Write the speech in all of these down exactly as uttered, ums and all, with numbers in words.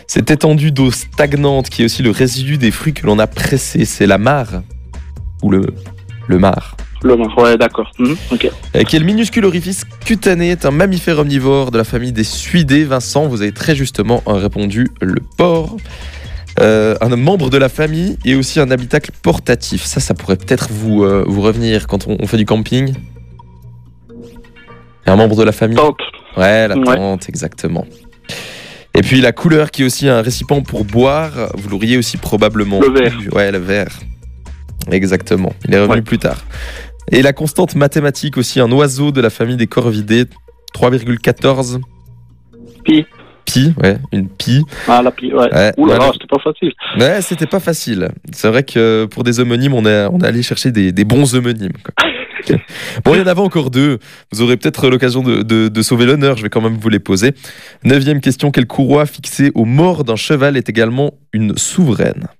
Cette étendue d'eau stagnante qui est aussi le résidu des fruits que l'on a pressés, c'est la mare ou le, le mar. Le mar, ouais, d'accord. Mmh, ok. Euh, Quel minuscule orifice cutané est un mammifère omnivore de la famille des suidés? Vincent, vous avez très justement répondu le porc. Euh, un membre de la famille et aussi un habitacle portatif. Ça, ça pourrait peut-être vous, euh, vous revenir quand on, on fait du camping. Un membre de la famille. Tente. Ouais, la Ouais. tente, exactement. Et puis la couleur qui est aussi un récipient pour boire, vous l'auriez aussi probablement. Le verre. eu. Ouais, le verre. Exactement. Il est revenu Ouais. plus tard. Et la constante mathématique aussi, un oiseau de la famille des corvidés, trois virgule quatorze. Pi. Pi, ouais, une pi. Ah, la pi, ouais. Ouais, Ouh là ouais, là, le- c'était pas facile. Ouais, c'était pas facile. C'est vrai que pour des homonymes, on est, on est allé chercher des, des bons homonymes, quoi. Bon, il y en avait encore deux. Vous aurez peut-être l'occasion de, de, de sauver l'honneur. Je vais quand même vous les poser. Neuvième question. Quelle courroie fixée au mort d'un cheval est également une souveraine?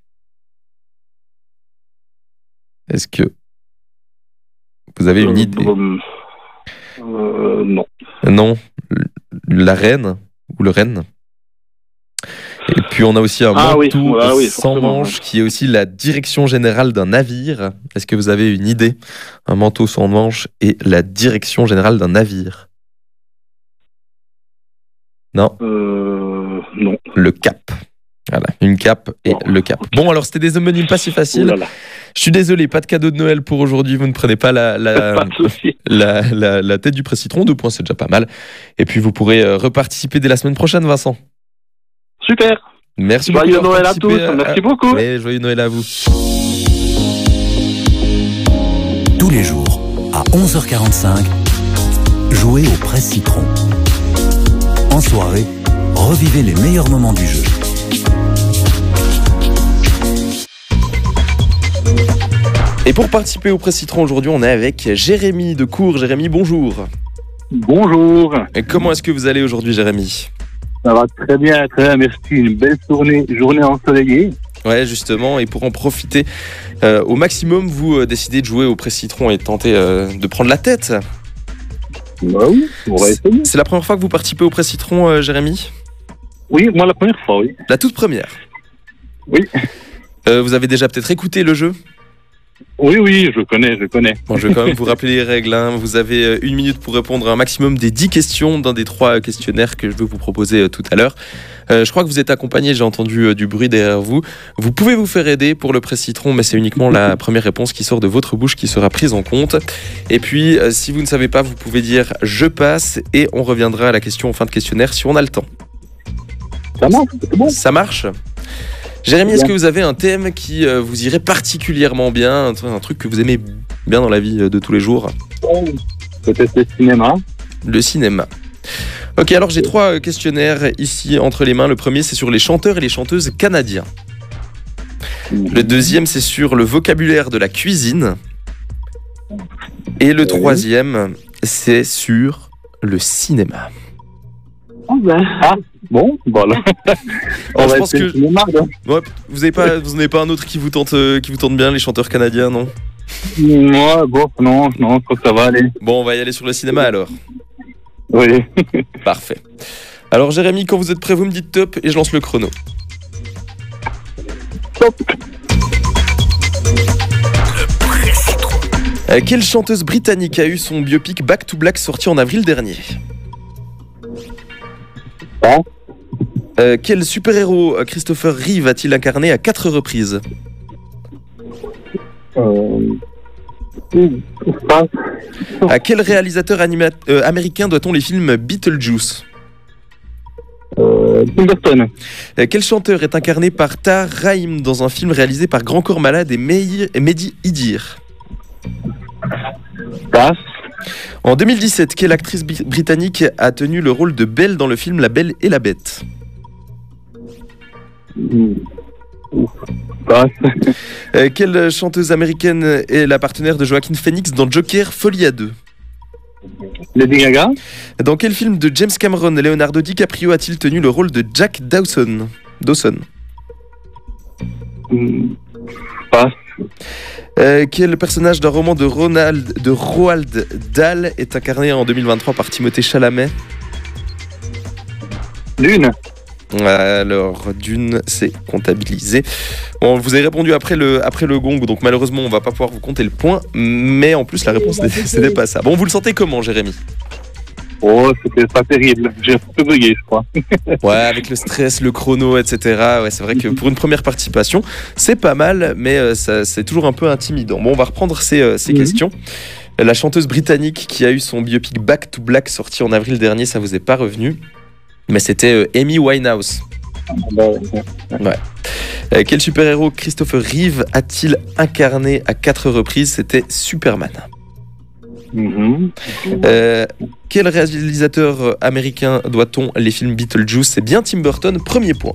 Est-ce que vous avez une idée? Euh, euh, non. Non. La reine ou le renne. Et puis on a aussi un Ah oui, manteau ah oui, sans forcément, manche ouais. qui est aussi la direction générale d'un navire. Est-ce que vous avez une idée? Un manteau sans manche et la direction générale d'un navire. Non, Euh, non. le cap. Voilà, une cape et Bon. le cap. Bon, alors c'était des homonymes pas si Ouh faciles. là là. Je suis désolé, pas de cadeau de Noël pour aujourd'hui. Vous ne prenez pas la, la, Pas de souci. la, la, la tête du presse-citron. Deux points, c'est déjà pas mal. Et puis vous pourrez euh, reparticiper dès la semaine prochaine, Vincent. Super. Merci Joyeux beaucoup. Noël à tous. Merci beaucoup. Oui, joyeux Noël à vous. Tous les jours, à onze heures quarante-cinq, jouez au Presse Citron. En soirée, revivez les meilleurs moments du jeu. Et pour participer au Presse Citron aujourd'hui, on est avec Jérémy de Cours. Jérémy, bonjour. Bonjour. Et comment est-ce que vous allez aujourd'hui, Jérémy? Ça va très bien, très bien, merci. Une belle journée, journée ensoleillée. Ouais, justement, et pour en profiter euh, au maximum, vous euh, décidez de jouer au Presse Citron et de tenter euh, de prendre la tête. Bah oui, on va essayer. C'est la première fois que vous participez au Presse Citron, euh, Jérémy? Oui, moi la première fois, oui. La toute première? Oui. Euh, vous avez déjà peut-être écouté le jeu? Oui, oui, je connais, je connais. Bon, je vais quand même vous rappeler les règles. Hein. Vous avez euh, une minute pour répondre à un maximum des dix questions d'un des trois euh, questionnaires que je vais vous proposer euh, tout à l'heure. Euh, je crois que vous êtes accompagné, j'ai entendu euh, du bruit derrière vous. Vous pouvez vous faire aider pour le Presse Citron, mais c'est uniquement la première réponse qui sort de votre bouche qui sera prise en compte. Et puis, euh, si vous ne savez pas, vous pouvez dire « je passe » et on reviendra à la question en fin de questionnaire si on a le temps. Ça marche, c'est bon. Ça marche ? Jérémy, est-ce que vous avez un thème qui euh, vous irait particulièrement bien, un, tr- un truc que vous aimez bien dans la vie euh, de tous les jours? Peut-être le cinéma. Le cinéma. Ok, alors j'ai trois euh, questionnaires ici entre les mains. Le premier, c'est sur les chanteurs et les chanteuses canadiens. Le deuxième, c'est sur le vocabulaire de la cuisine. Et le troisième, c'est sur le cinéma. Ah, ben. Ah, bon, voilà. On Alors, je va pense essayer que- le cinéma, donc. Ouais, vous n'avez pas, vous n'avez pas un autre qui vous tente, euh, qui vous tente bien, les chanteurs canadiens, non? Moi, bon, non, non, je crois que ça va aller. Bon, on va y aller sur le cinéma alors. Oui. Parfait. Alors Jérémy, quand vous êtes prêt, vous me dites top et je lance le chrono. Top. Euh, quelle chanteuse britannique a eu son biopic Back to Black sorti en avril dernier? Ah. Euh, quel super-héros euh, Christopher Reeve a-t-il incarné à quatre reprises? Euh... Pas. À quel réalisateur anima- euh, américain doit-on les films Beetlejuice? Euh... Tim Burton. Euh, quel chanteur est incarné par Tahar Rahim dans un film réalisé par Grand Corps Malade et, Meir- et Mehdi Idir? Passe. En deux mille dix-sept, quelle actrice bi- britannique a tenu le rôle de Belle dans le film La Belle et la Bête? Passe. Euh, quelle chanteuse américaine est la partenaire de Joaquin Phoenix dans Joker Folie à deux? Lady Gaga. Dans quel film de James Cameron Leonardo DiCaprio a-t-il tenu le rôle de Jack Dawson? Dawson. Passe. Euh, quel personnage d'un roman de, Ronald, de Roald Dahl est incarné en deux mille vingt-trois par Timothée Chalamet? Lune. Alors, Dune, c'est comptabilisé. Bon, vous avez répondu après le, après le gong, donc malheureusement, on va pas pouvoir vous compter le point. Mais en plus, la réponse, c'était pas ça. Bon, vous le sentez comment, Jérémy ? Oh, c'était pas terrible. J'ai un peu bugué, je crois. Ouais, avec le stress, le chrono, et cetera. Ouais, c'est vrai que pour une première participation, c'est pas mal, mais euh, ça, c'est toujours un peu intimidant. Bon, on va reprendre ces, euh, ces mmh. questions. La chanteuse britannique qui a eu son biopic Back to Black sorti en avril dernier, ça vous est pas revenu, mais c'était euh, Amy Winehouse. Ouais. Euh, quel super-héros Christopher Reeve a-t-il incarné à quatre reprises ? C'était Superman. Mmh. Euh, quel réalisateur américain doit-on les films Beetlejuice ? C'est bien Tim Burton, premier point.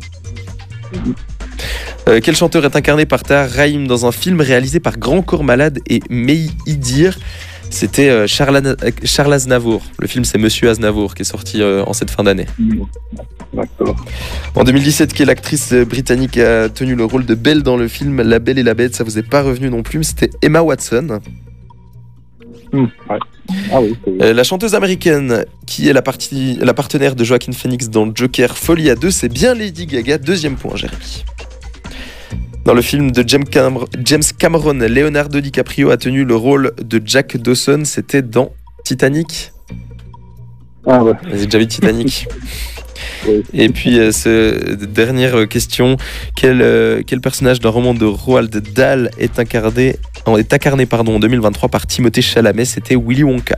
Euh, quel chanteur est incarné par Tahar Rahim dans un film réalisé par Grand Corps Malade et Meï Idir ? C'était euh, Charles, Charles Aznavour. Le film, c'est Monsieur Aznavour qui est sorti euh, en cette fin d'année. D'accord. En deux mille dix-sept, quelle actrice britannique a tenu le rôle de Belle dans le film La Belle et la Bête ? Ça vous est pas revenu non plus, mais c'était Emma Watson. Mmh, ouais. Ah oui, c'est... Euh, la chanteuse américaine qui est la, partie, la partenaire de Joaquin Phoenix dans Joker Folie à deux, c'est bien Lady Gaga. Deuxième point, Jérémy. Dans le film de James Cameron, James Cameron, Leonardo DiCaprio a tenu le rôle de Jack Dawson. C'était dans Titanic. Ah ouais. Vous avez déjà vu Titanic ? Oui. Et puis, euh, ce, dernière question. Quel, euh, quel personnage d'un roman de Roald Dahl est incarné, est incarné pardon, en deux mille vingt-trois par Timothée Chalamet ? C'était Willy Wonka.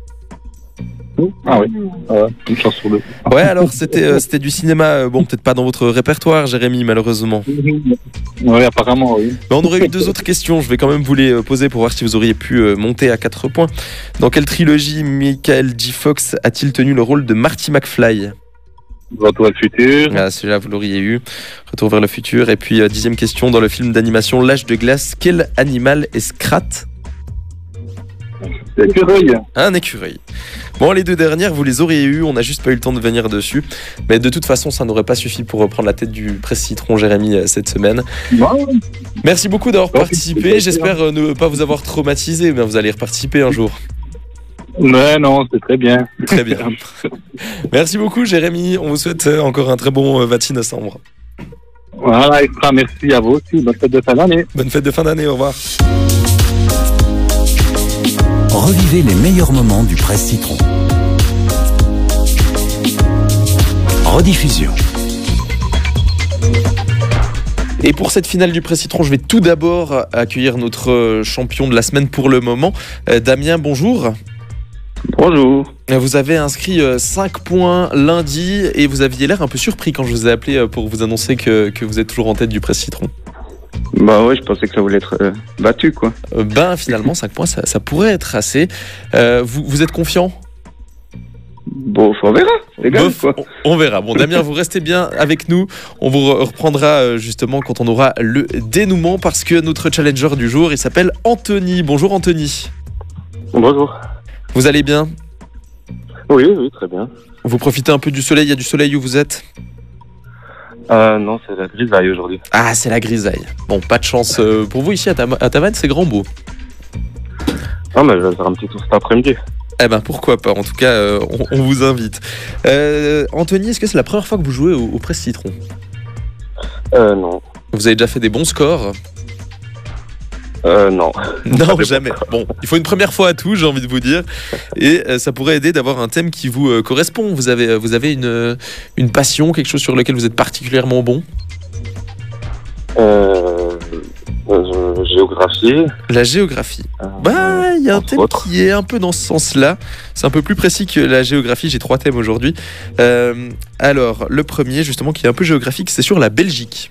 Ah oui, ah, une chance sur deux. Ouais, alors c'était, euh, c'était du cinéma, euh, bon, peut-être pas dans votre répertoire, Jérémy, malheureusement. Oui, apparemment, oui. Mais on aurait eu deux autres questions, je vais quand même vous les poser pour voir si vous auriez pu euh, monter à quatre points. Dans quelle trilogie Michael J. Fox a-t-il tenu le rôle de Marty McFly ? Retour vers le futur. Ah, celui-là, vous l'auriez eu. Retour vers le futur. Et puis, euh, dixième question, dans le film d'animation L'Âge de glace, quel animal est Scrat ? L'écureuil. Un écureuil. Bon, les deux dernières, vous les auriez eues, on n'a juste pas eu le temps de venir dessus. Mais de toute façon, ça n'aurait pas suffi pour reprendre la tête du Presse Citron, Jérémy, cette semaine. Ouais. Merci beaucoup d'avoir Ouais, participé. J'espère euh, ne pas vous avoir traumatisé, mais vous allez reparticiper un jour. Ouais, non, c'est très bien. Très bien. Merci beaucoup, Jérémy. On vous souhaite encore un très bon euh, vingt-six décembre. Voilà, extra merci à vous aussi. Bonne fête de fin d'année. Bonne fête de fin d'année, au revoir. Revivez les meilleurs moments du Presse Citron. Rediffusion. Et pour cette finale du Presse Citron, je vais tout d'abord accueillir notre champion de la semaine pour le moment. Euh, Damien, bonjour. Bonjour. Vous avez inscrit cinq points lundi et vous aviez l'air un peu surpris quand je vous ai appelé pour vous annoncer que, que vous êtes toujours en tête du Presse Citron. Bah ouais, je pensais que ça voulait être euh, battu, quoi. Euh, ben finalement, cinq points, ça, ça pourrait être assez. Euh, vous, vous êtes confiant ? Bon, on verra, les gars. Bof, quoi. On, on verra. Bon, Damien, vous restez bien avec nous. On vous reprendra justement quand on aura le dénouement parce que notre challenger du jour, il s'appelle Anthony. Bonjour Anthony. Bonjour. Vous allez bien ? Oui, oui, très bien. Vous profitez un peu du soleil ? Il y a du soleil où vous êtes ? Euh, non, c'est la grisaille aujourd'hui. Ah, c'est la grisaille. Bon, pas de chance euh, pour vous ici à, Tam- à Tavannes, c'est grand beau. Non, mais je vais faire un petit tour cet après-midi. Eh ben, pourquoi pas. En tout cas, euh, on, on vous invite. Euh, Anthony, est-ce que c'est la première fois que vous jouez au, au Presse Citron ? Euh, non. Vous avez déjà fait des bons scores ? Euh, non. Non, jamais. Bon, il faut une première fois à tout, j'ai envie de vous dire. Et euh, ça pourrait aider d'avoir un thème qui vous euh, correspond. Vous avez, vous avez une, une passion, quelque chose sur lequel vous êtes particulièrement bon ? Euh, euh, géographie. La géographie. Euh, Bah, il y a un thème autres. qui est un peu dans ce sens-là. C'est un peu plus précis que la géographie. J'ai trois thèmes aujourd'hui. Euh, alors, le premier, justement, qui est un peu géographique, c'est sur la Belgique.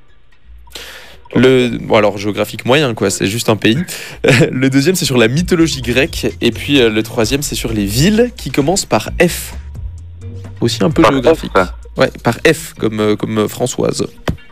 Le, bon alors géographique moyen quoi, c'est juste un pays. Le deuxième c'est sur la mythologie grecque et puis euh, le troisième c'est sur les villes qui commencent par F. Aussi un peu Par géographique. F. Ouais, par F comme euh, comme Françoise.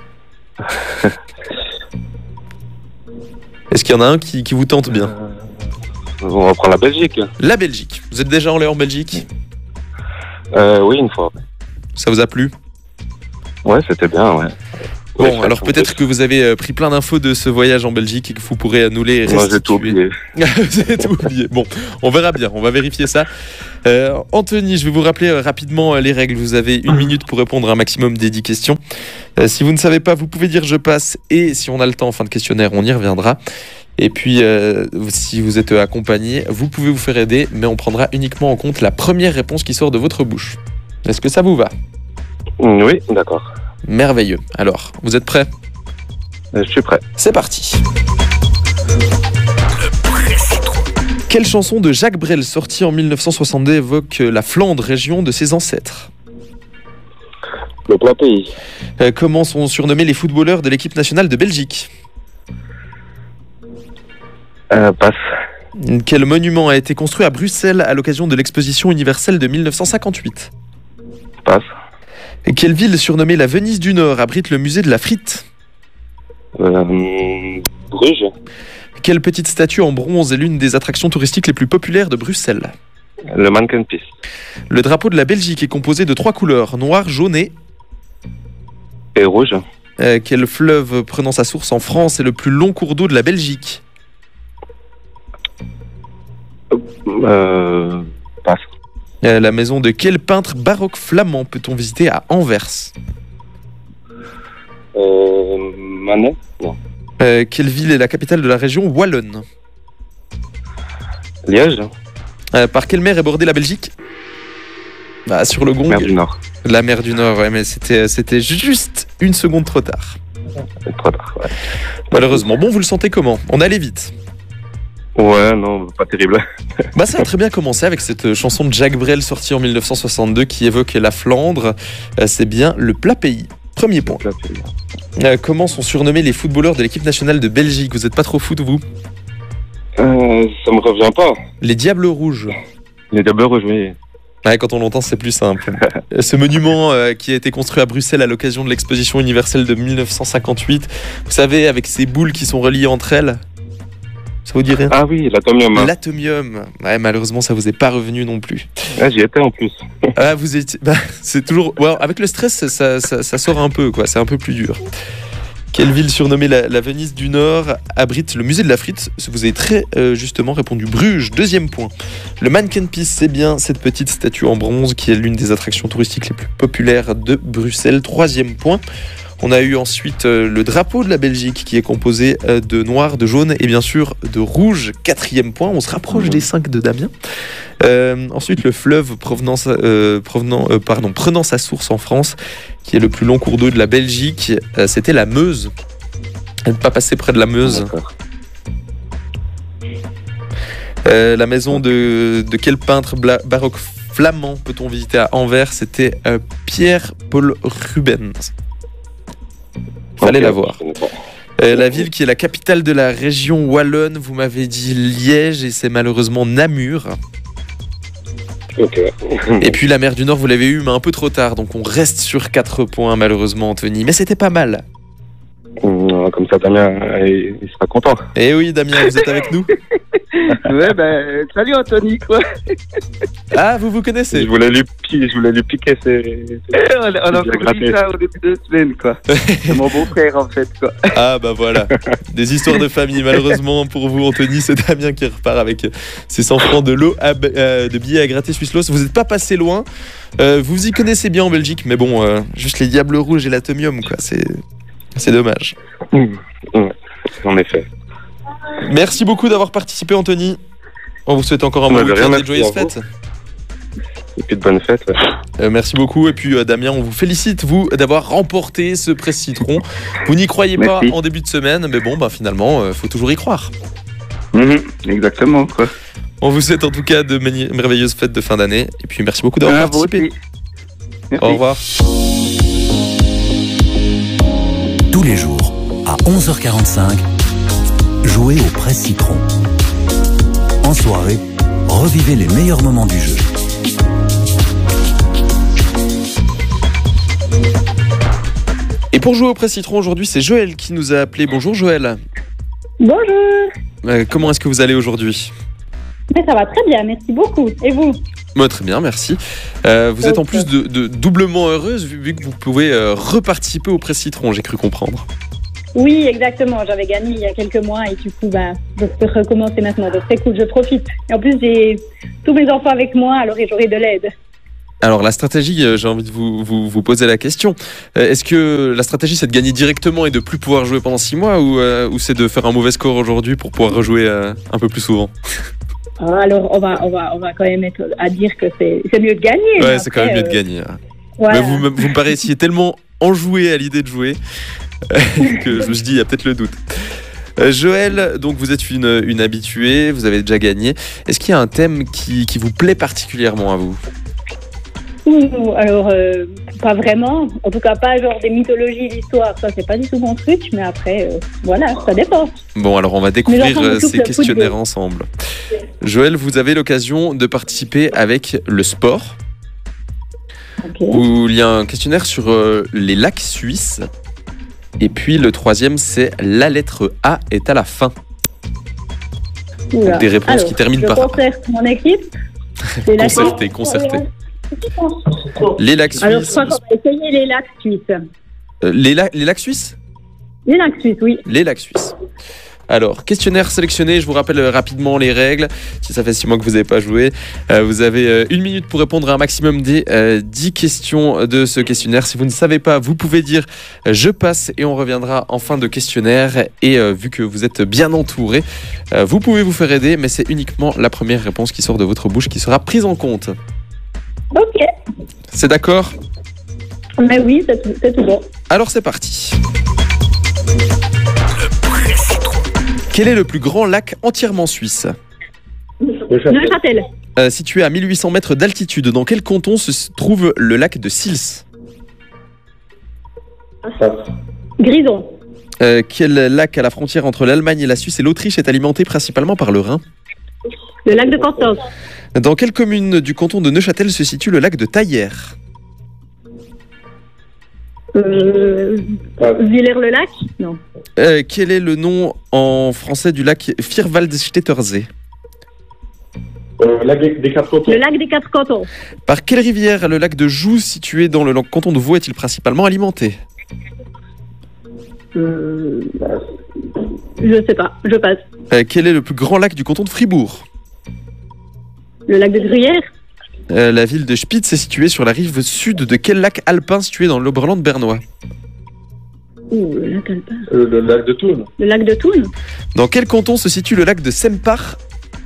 Est-ce qu'il y en a un qui, qui vous tente bien ? Euh, on va prendre la Belgique. La Belgique. Vous êtes déjà allé en Belgique ? Euh, oui, une fois. Ça vous a plu ? Ouais, c'était bien, ouais. Bon, alors peut-être que vous avez pris plein d'infos de ce voyage en Belgique et que vous pourrez nous les restituer. Moi, j'ai tout oublié. Vous avez tout oublié. Bon, on verra bien, on va vérifier ça. Euh, Anthony, je vais vous rappeler euh, rapidement euh, les règles. Vous avez une minute pour répondre à un maximum des dix questions. Euh, si vous ne savez pas, vous pouvez dire je passe et si on a le temps en fin de questionnaire, on y reviendra. Et puis, euh, si vous êtes accompagné, vous pouvez vous faire aider, mais on prendra uniquement en compte la première réponse qui sort de votre bouche. Est-ce que ça vous va ? Oui, d'accord. Merveilleux. Alors, vous êtes prêts ? Je suis prêt. C'est parti. Quelle chanson de Jacques Brel sortie en mille neuf cent soixante-deux évoque la Flandre, région de ses ancêtres ? Le plat pays. Euh, comment sont surnommés les footballeurs de l'équipe nationale de Belgique ? Euh, passe. Quel monument a été construit à Bruxelles à l'occasion de l'exposition universelle de mille neuf cent cinquante-huit ? Passe. Quelle ville surnommée la Venise du Nord abrite le musée de la frite ? Euh, Bruges. Quelle petite statue en bronze est l'une des attractions touristiques les plus populaires de Bruxelles ? Le Mannequin Peace. Le drapeau de la Belgique est composé de trois couleurs, noir, jaune et... Et rouge. Euh, quel fleuve prenant sa source en France est le plus long cours d'eau de la Belgique ? Euh, passe. Euh, la maison de quel peintre baroque flamand peut-on visiter à Anvers ? Euh, Manet. Non. Euh, quelle ville est la capitale de la région wallonne ? Liège. Euh, par quelle mer est bordée la Belgique ? Bah, sur le gong. Mer du Nord. La mer du Nord, ouais, mais c'était, c'était juste une seconde trop tard. Trop tard, ouais. Malheureusement. Bon, vous le sentez comment ? On allait vite. Ouais, non, pas terrible. Bah, ça a très bien commencé avec cette chanson de Jacques Brel sortie en mille neuf cent soixante-deux qui évoque la Flandre. Euh, c'est bien le plat pays. Premier point. Plat pays. Euh, comment sont surnommés les footballeurs de l'équipe nationale de Belgique ? Vous n'êtes pas trop foot, vous ? Euh, ça me revient pas. Les Diables Rouges. Les Diables Rouges, oui. Ouais, quand on l'entend, c'est plus simple. Ce monument euh, qui a été construit à Bruxelles à l'occasion de l'exposition universelle de mille neuf cent cinquante-huit, vous savez, avec ces boules qui sont reliées entre elles. Ça vous dit rien ? Ah oui, l'atomium. L'atomium. Ouais, malheureusement, ça vous est pas revenu non plus. Ouais, j'y étais en plus. Ah, vous étiez... bah, c'est toujours... Ouais, avec le stress, ça, ça, ça sort un peu, quoi. C'est un peu plus dur. Quelle ville surnommée la, la Venise du Nord abrite le musée de la frite ? Vous avez très euh, justement répondu Bruges. Deuxième point. Le Mannequin Peace, c'est bien cette petite statue en bronze qui est l'une des attractions touristiques les plus populaires de Bruxelles. Troisième point. On a eu ensuite euh, le drapeau de la Belgique qui est composé euh, de noir, de jaune et bien sûr de rouge. Quatrième point, on se rapproche des cinq de Damien. Euh, ensuite, le fleuve provenant, euh, provenant, euh, pardon, prenant sa source en France, qui est le plus long cours d'eau de la Belgique, euh, c'était la Meuse. Ne pas passer près de la Meuse. Euh, la maison de, de quel peintre bla- baroque flamand peut-on visiter à Anvers ? C'était euh, Pierre-Paul Rubens. Fallait Ok, la voir. je connais pas. Euh, la ville qui est la capitale de la région wallonne, vous m'avez dit Liège et c'est malheureusement Namur. Ok. Et puis la mer du Nord, vous l'avez eu, mais un peu trop tard, donc on reste sur quatre points malheureusement, Anthony. Mais c'était pas mal. Non, comme ça, Damien, il, il sera content. Eh oui, Damien, vous êtes avec nous ? Ouais, ben, salut Anthony, quoi. Ah, vous vous connaissez ? Je voulais lui, pi- je voulais lui piquer ses... On a, on a Bien compris gratté. ça au début de la semaine, quoi. C'est mon beau-frère, en fait, quoi. Ah bah voilà, des histoires de famille. Malheureusement pour vous, Anthony, c'est Damien qui repart avec ses cent francs de lot à, euh, de billets à gratter Swisslos. Vous n'êtes pas passé loin, euh, vous y connaissez bien en Belgique, mais bon, euh, juste les Diables Rouges et l'Atomium, quoi, c'est, c'est dommage. Mmh. Mmh. En effet. Merci beaucoup d'avoir participé, Anthony. On vous souhaite encore un On bon avait week-end rien et de joyeuses à vous. fêtes. Et puis de bonnes fêtes. Ouais. Euh, merci beaucoup. Et puis euh, Damien, on vous félicite, vous, d'avoir remporté ce presse citron. Vous n'y croyez pas Merci. en début de semaine, mais bon, bah, finalement, il euh, faut toujours y croire. Mhm, exactement, quoi. On vous souhaite en tout cas de mani- merveilleuses fêtes de fin d'année. Et puis merci beaucoup d'avoir Ah, vous participé. aussi. Merci. Au revoir. Tous les jours, à onze heures quarante-cinq, jouez au Presse Citron. En soirée, revivez les meilleurs moments du jeu. Et pour jouer au Presse Citron aujourd'hui, c'est Joël qui nous a appelé. Bonjour Joël. Bonjour. Euh, comment est-ce que vous allez aujourd'hui ? Mais ça va très bien, merci beaucoup. Et vous ? Moi, très bien, merci. Euh, vous êtes en plus de, de doublement heureuse vu, vu que vous pouvez euh, reparticiper au Presse Citron, j'ai cru comprendre. Oui, exactement. J'avais gagné il y a quelques mois et du coup, bah, je peux recommencer maintenant. Donc c'est cool, je profite. Et en plus, j'ai tous mes enfants avec moi, alors j'aurai de l'aide. Alors la stratégie, euh, j'ai envie de vous, vous, vous poser la question. Euh, est-ce que la stratégie, c'est de gagner directement et de plus pouvoir jouer pendant six mois ou, euh, ou c'est de faire un mauvais score aujourd'hui pour pouvoir rejouer euh, un peu plus souvent? Alors, on va, on va, on va quand même être à dire que c'est, c'est mieux de gagner. Ouais, c'est quand même mieux de gagner. Euh, voilà. Mais vous, vous me paraissiez tellement enjoué à l'idée de jouer que je me suis dit, il y a peut-être le doute. Euh, Joël, donc vous êtes une, une habituée, vous avez déjà gagné. Est-ce qu'il y a un thème qui, qui vous plaît particulièrement à vous? Ouh, alors, euh, pas vraiment. En tout cas, pas genre des mythologies, l'histoire. Ça, c'est pas du tout mon truc. Mais après, euh, voilà, ça dépend. Bon, alors on va découvrir euh, ces questionnaires ensemble. Joël, vous avez l'occasion de participer avec le sport. Okay. Où il y a un questionnaire sur euh, les lacs suisses. Et puis le troisième, c'est la lettre A est à la fin. Donc, des réponses alors, qui terminent je par A. Je concerte mon équipe. Concerté, concerté. Les lacs suisses. Alors, je crois qu'on va essayer les lacs suisses. Euh, les, la- les lacs suisses Les lacs suisses, oui. Les lacs suisses. Alors, questionnaire sélectionné, je vous rappelle rapidement les règles. Si ça fait six mois que vous n'avez pas joué, euh, vous avez euh, une minute pour répondre à un maximum des euh, dix questions de ce questionnaire. Si vous ne savez pas, vous pouvez dire euh, je passe et on reviendra en fin de questionnaire. Et euh, vu que vous êtes bien entouré, euh, vous pouvez vous faire aider, mais c'est uniquement la première réponse qui sort de votre bouche qui sera prise en compte. Ok. C'est d'accord ? Mais oui, c'est tout, c'est tout bon. Alors c'est parti. Quel est le plus grand lac entièrement suisse ? Neuchâtel. Euh, situé à mille huit cents mètres d'altitude, dans quel canton se trouve le lac de Sils ? Grison. Euh, quel lac à la frontière entre l'Allemagne et la Suisse et l'Autriche est alimenté principalement par le Rhin ? Le lac de Constance. Dans quelle commune du canton de Neuchâtel se situe le lac de Taillère ? Euh, Villers-le-Lac ? Non. Euh, quel est le nom en français du lac Vierwaldstättersee ? Euh, lac des, des quatre cantons. Le lac des quatre cantons. Par quelle rivière le lac de Joux, situé dans le canton de Vaud, est-il principalement alimenté ? Euh, je sais pas, je passe. Euh, quel est le plus grand lac du canton de Fribourg ? Le lac de Gruyère ? Euh, la ville de Spitz est située sur la rive sud de quel lac alpin situé dans l'Oberland bernois ? Ouh, le lac alpin. Euh, le lac de Thun. Le lac de Thun ? Dans quel canton se situe le lac de Sempach ?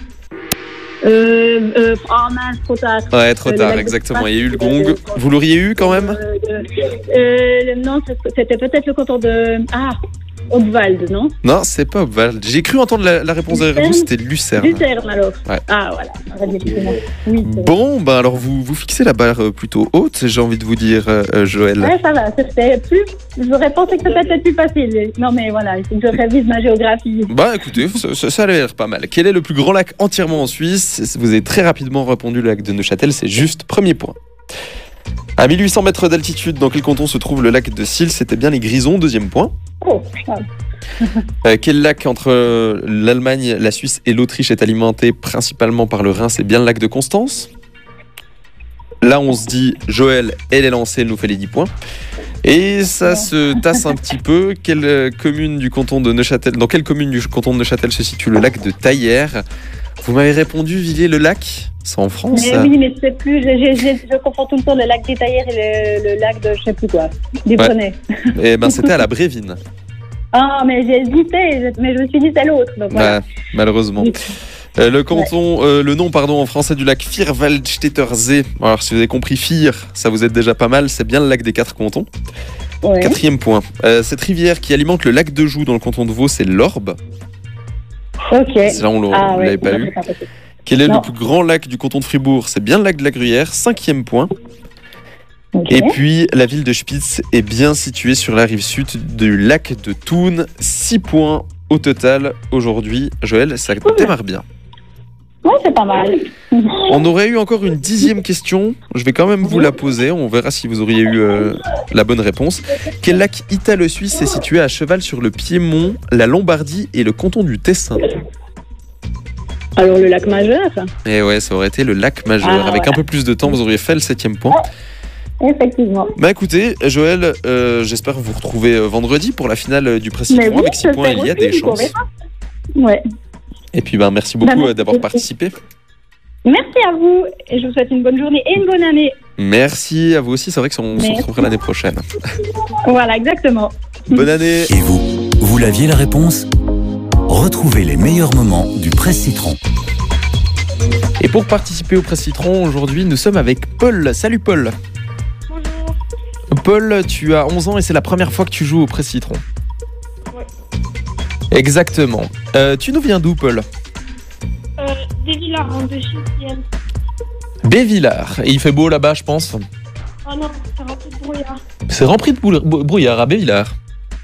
Euh, euh, oh mince, trop tard. Ouais, trop Euh, le tard, lac de exactement. Sempach, Il y a eu le le gong. lac de- Vous l'auriez eu quand même ? Euh, de- euh, non, c'était peut-être le canton de... Ah, Obwald, non ? Non, c'est pas Obwald. J'ai cru entendre la, la réponse derrière vous, c'était Lucerne. Lucerne, alors. Ouais. Ah, voilà. On va dire que c'est moi. Oui, c'est vrai. Bon, bah alors vous, vous fixez la barre euh, plutôt haute, j'ai envie de vous dire, euh, euh, Joël. Ouais, ça va. C'était plus... J'aurais pensé que c'était peut-être plus facile. Non, mais voilà, il faut que je révise ma géographie. Bah écoutez, ça, ça, ça a l'air pas mal. Quel est le plus grand lac entièrement en Suisse ? Vous avez très rapidement répondu le lac de Neuchâtel, c'est juste premier point. À mille huit cents mètres d'altitude, dans quel canton se trouve le lac de Sils ? C'était bien les Grisons, deuxième point. Oh, ah. Euh, quel lac entre euh, l'Allemagne, la Suisse et l'Autriche est alimenté principalement par le Rhin ? C'est bien le lac de Constance. Là, on se dit, Joël, elle est lancée, elle nous fait les dix points. Et ça se tasse un petit peu. Quelle euh, commune du canton de Neuchâtel, dans quelle commune du canton de Neuchâtel se situe le lac de Taillère ? Vous m'avez répondu Villiers-le-Lac ? C'est en France, Mais ça. oui, mais je sais plus. Je, je, je, je confonds tout le temps le lac des Taillères et le, le lac de je sais plus quoi. Du Ouais. Brennet. Eh ben, c'était à la Brévine. Ah, mais j'ai hésité, mais je me suis dit c'est l'autre. Donc voilà. Ouais, malheureusement. Oui. Euh, le canton, euh, le nom pardon en français du lac Vierwaldstättersee. Alors si vous avez compris Vier, ça vous aide déjà pas mal. C'est bien le lac des quatre cantons. Ouais. Quatrième point. Euh, cette rivière qui alimente le lac de Joux dans le canton de Vaud, c'est l'Orbe. Ok. C'est là on l'a- Ah, on ouais, l'avait pas non, eu. c'est pas possible. Quel est Non. le plus grand lac du canton de Fribourg ? C'est bien le lac de la Gruyère. Cinquième point. Ok. Et puis la ville de Spitz est bien située sur la rive sud du lac de Thun. Six points au total aujourd'hui. Joël, ça démarre bien. Ouais, c'est pas mal. On aurait eu encore une dixième question. Je vais quand même vous la poser. On verra si vous auriez eu euh, la bonne réponse. Quel lac italo-suisse est situé à cheval sur le Piémont, la Lombardie et le canton du Tessin ? Alors le lac majeur, Et ouais, ça aurait été le lac majeur. Ah, Avec ouais. un peu plus de temps, vous auriez fait le septième point. effectivement. Bah écoutez, Joël, euh, j'espère vous retrouver euh, vendredi pour la finale euh, du Mais Précitron. oui, Avec six points, j'espère il y a aussi, des du coup, on chances. verra. Ouais. Et puis bah, merci beaucoup Bah, euh, d'avoir merci. participé. Merci à vous et je vous souhaite une bonne journée et une bonne année. Merci à vous aussi, c'est vrai qu'on se Merci. retrouvera l'année prochaine. Voilà, exactement. Bonne année. Et vous, vous l'aviez la réponse? Retrouvez les meilleurs moments du Presse-Citron. Et pour participer au Presse-Citron, aujourd'hui, nous sommes avec Paul. Salut Paul. Bonjour. Paul, tu as onze ans et c'est la première fois que tu joues au Presse-Citron. Ouais. Exactement. Euh, tu nous viens d'où, Paul? Euh, des Villars en deux sixième. Bévillard. Et il fait beau là-bas, je pense. Oh non, c'est rempli de brouillard. C'est rempli de boule- bou- brouillard à Bévillard.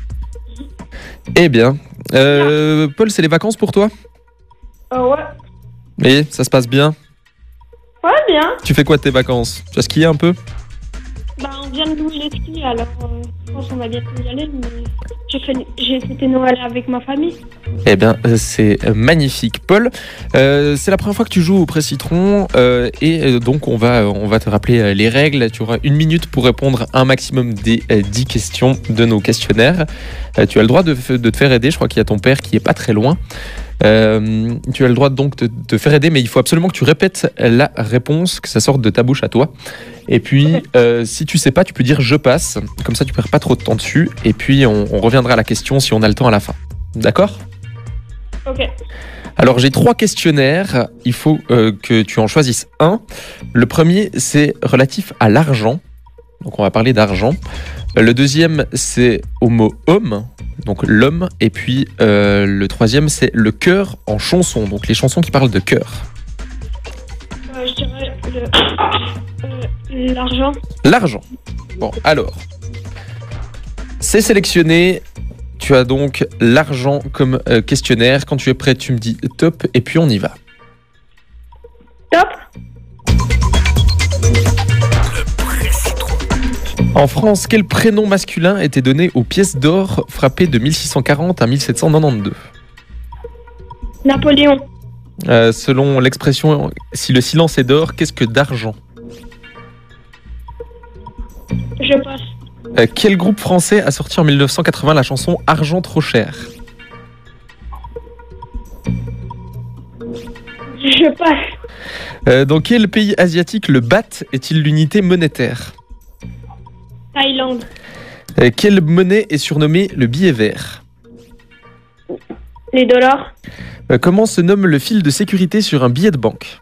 Eh bien, euh, Paul, c'est les vacances pour toi? Euh, ouais. Et ça se passe bien? Ouais, bien. Tu fais quoi de tes vacances? Tu as skié un peu? Bah, on vient de louer les skis, alors euh, je pense qu'on va bientôt y aller, mais j'ai fait, j'ai fêté Noël avec ma famille. Eh bien, euh, c'est euh, magnifique. Paul, euh, c'est la première fois que tu joues au Presse-Citron euh, et euh, donc on va, on va te rappeler euh, les règles. Tu auras une minute pour répondre à un maximum des euh, dix questions de nos questionnaires. Euh, tu as le droit de, f- de te faire aider. Je crois qu'il y a ton père qui est pas très loin. Euh, tu as le droit donc de te faire aider, mais il faut absolument que tu répètes la réponse, que ça sorte de ta bouche à toi. Et puis, euh, si tu sais pas, tu peux dire je passe. Comme ça, tu perds pas trop de temps dessus. Et puis, on, on reviendra à la question si on a le temps à la fin. D'accord ? Ok. Alors, j'ai trois questionnaires. Il faut euh, que tu en choisisses un. Le premier, c'est relatif à l'argent. Donc, on va parler d'argent. Le deuxième, c'est au mot homme. Donc, l'homme. Et puis, euh, le troisième, c'est le cœur en chanson. Donc, les chansons qui parlent de cœur. Euh, je dirais le, euh, l'argent. L'argent. Bon, alors. C'est sélectionné. Tu as donc l'argent comme euh, questionnaire. Quand tu es prêt, tu me dis top. Et puis, on y va. Top. En France, quel prénom masculin était donné aux pièces d'or frappées de mille six cent quarante à mille sept cent quatre-vingt-douze? Napoléon. Euh, Selon l'expression « si le silence est d'or, qu'est-ce que d'argent » Je passe. Euh, Quel groupe français a sorti en mille neuf cent quatre-vingts la chanson « Argent trop cher » Je passe. Euh, Dans quel pays asiatique le baht est-il l'unité monétaire? Thaïlande. Euh, Quelle monnaie est surnommée le billet vert? Les dollars. Euh, Comment se nomme le fil de sécurité sur un billet de banque?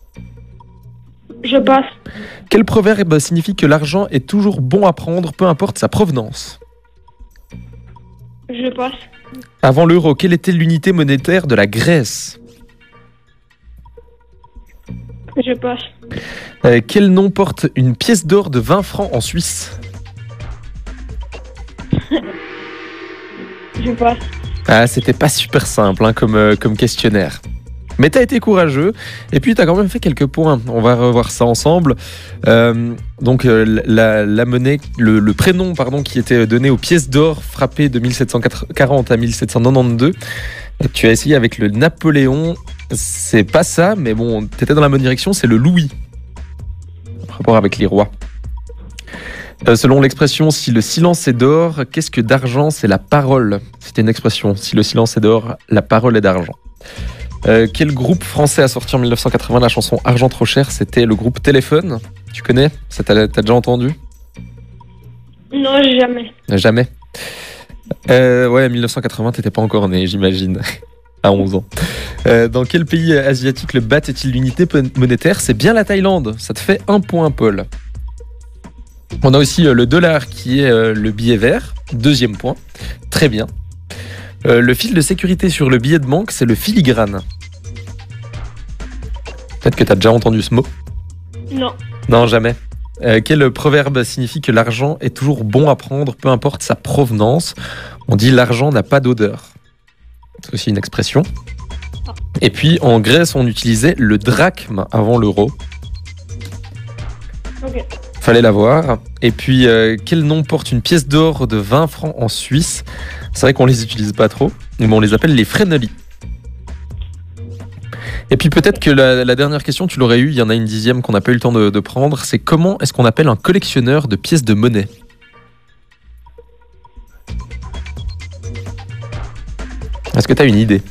Je passe. Quel proverbe signifie que l'argent est toujours bon à prendre, peu importe sa provenance? Je passe. Avant l'euro, quelle était l'unité monétaire de la Grèce? Je passe. Euh, quel nom porte une pièce d'or de vingt francs en Suisse? Je passe. Ah, c'était pas super simple hein, comme, euh, comme questionnaire. Mais t'as été courageux et puis t'as quand même fait quelques points. On va revoir ça ensemble. Euh, donc euh, la, la monnaie, le, le prénom pardon qui était donné aux pièces d'or frappées de mille sept cent quarante à mille sept cent quatre-vingt-douze. Tu as essayé avec le Napoléon. C'est pas ça, mais bon, t'étais dans la bonne direction. C'est le Louis. En rapport avec les rois. Euh, selon l'expression, si le silence est d'or, qu'est-ce que d'argent? C'est la parole. C'était une expression. Si le silence est d'or, la parole est d'argent. Euh, quel groupe français a sorti en mille neuf cent quatre-vingts la chanson Argent trop cher? C'était le groupe Téléphone. Tu connais? Ça T'as t'as déjà entendu? Non, jamais. Jamais. Euh, ouais, mille neuf cent quatre-vingts, t'étais pas encore né, j'imagine. À onze ans. Euh, dans quel pays asiatique le baht est-il l'unité monétaire? C'est bien la Thaïlande. Ça te fait un point, Paul. On a aussi euh, le dollar qui est euh, le billet vert. Deuxième point. Très bien. Euh, le fil de sécurité sur le billet de banque, c'est le filigrane. Peut-être que tu as déjà entendu ce mot. Non. Non, jamais. Euh, quel proverbe signifie que l'argent est toujours bon à prendre, peu importe sa provenance? On dit l'argent n'a pas d'odeur. C'est aussi une expression. Et puis en Grèce, on utilisait le drachme avant l'euro. Ok. Fallait l'avoir. Et puis, euh, quel nom porte une pièce d'or de vingt francs en Suisse? C'est vrai qu'on les utilise pas trop, mais bon, on les appelle les frénolis. Et puis peut-être que la, la dernière question, tu l'aurais eu, il y en a une dixième qu'on n'a pas eu le temps de, de prendre, c'est comment est-ce qu'on appelle un collectionneur de pièces de monnaie? Est-ce que tu as une idée?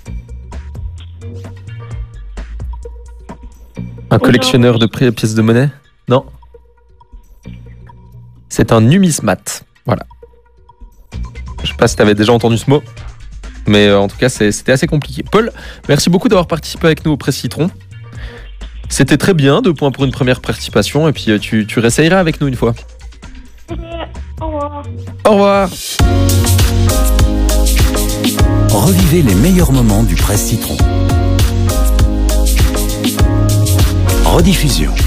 Un collectionneur de pré- pièces de monnaie? Non. C'est un numismate. Voilà. Je sais pas si tu avais déjà entendu ce mot, mais euh, en tout cas, c'est, c'était assez compliqué. Paul, merci beaucoup d'avoir participé avec nous au Presse Citron. C'était très bien, deux points pour une première participation, et puis euh, tu, tu réessayeras avec nous une fois. Ok, au revoir. Au revoir. Revivez les meilleurs moments du Presse Citron. Rediffusion.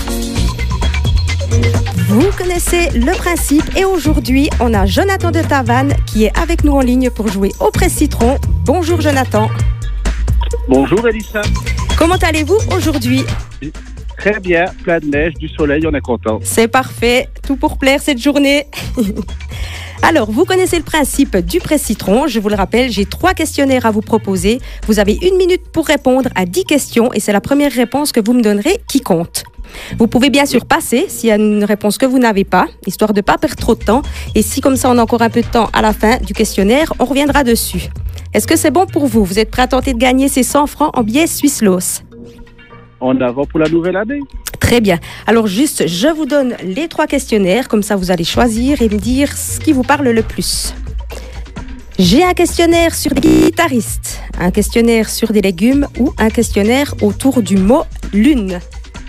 Vous connaissez le principe et aujourd'hui, on a Jonathan de Tavannes qui est avec nous en ligne pour jouer au Presse Citron. Bonjour Jonathan. Bonjour Elissa. Comment allez-vous aujourd'hui? Très bien, plein de neige, du soleil, on est content. C'est parfait, tout pour plaire cette journée. Alors, vous connaissez le principe du Presse Citron. Je vous le rappelle, j'ai trois questionnaires à vous proposer. Vous avez une minute pour répondre à dix questions et c'est la première réponse que vous me donnerez qui compte. Vous pouvez bien sûr passer s'il y a une réponse que vous n'avez pas, histoire de ne pas perdre trop de temps. Et si comme ça on a encore un peu de temps à la fin du questionnaire, on reviendra dessus. Est-ce que c'est bon pour vous? Vous êtes prêts à tenter de gagner ces cent francs en billets Swisslos? En avant pour la nouvelle année. Très bien. Alors juste, je vous donne les trois questionnaires, comme ça vous allez choisir et me dire ce qui vous parle le plus. J'ai un questionnaire sur des guitaristes, un questionnaire sur des légumes ou un questionnaire autour du mot lune.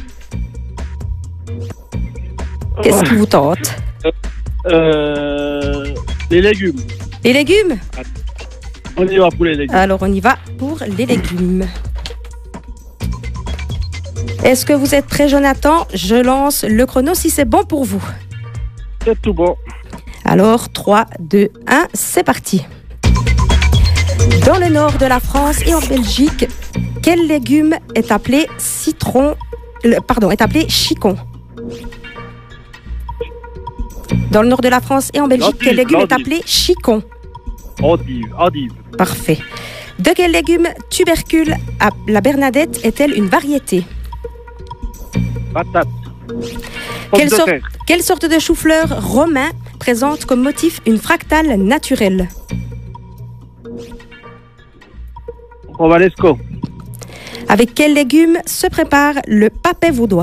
Qu'est-ce qui vous tente? Euh, les légumes. Les légumes? On y va pour les légumes. Alors on y va pour les légumes. Est-ce que vous êtes prêt, Jonathan? Je lance le chrono si c'est bon pour vous. C'est tout bon. Alors, trois, deux, un, c'est parti. Dans le nord de la France et en Belgique, quel légume est appelé citron, le, pardon, est appelé chicon? Dans le nord de la France et en Belgique, L'endive, quel légume est l'endive. appelé chicon? Endive, endive. Parfait. De quel légume tubercule à la Bernadette est-elle une variété? Patate. Quelle, Pomme de sor- terre. quelle sorte de chou-fleur romain présente comme motif une fractale naturelle? Romanesco. Avec quel légume se prépare le papet vaudois?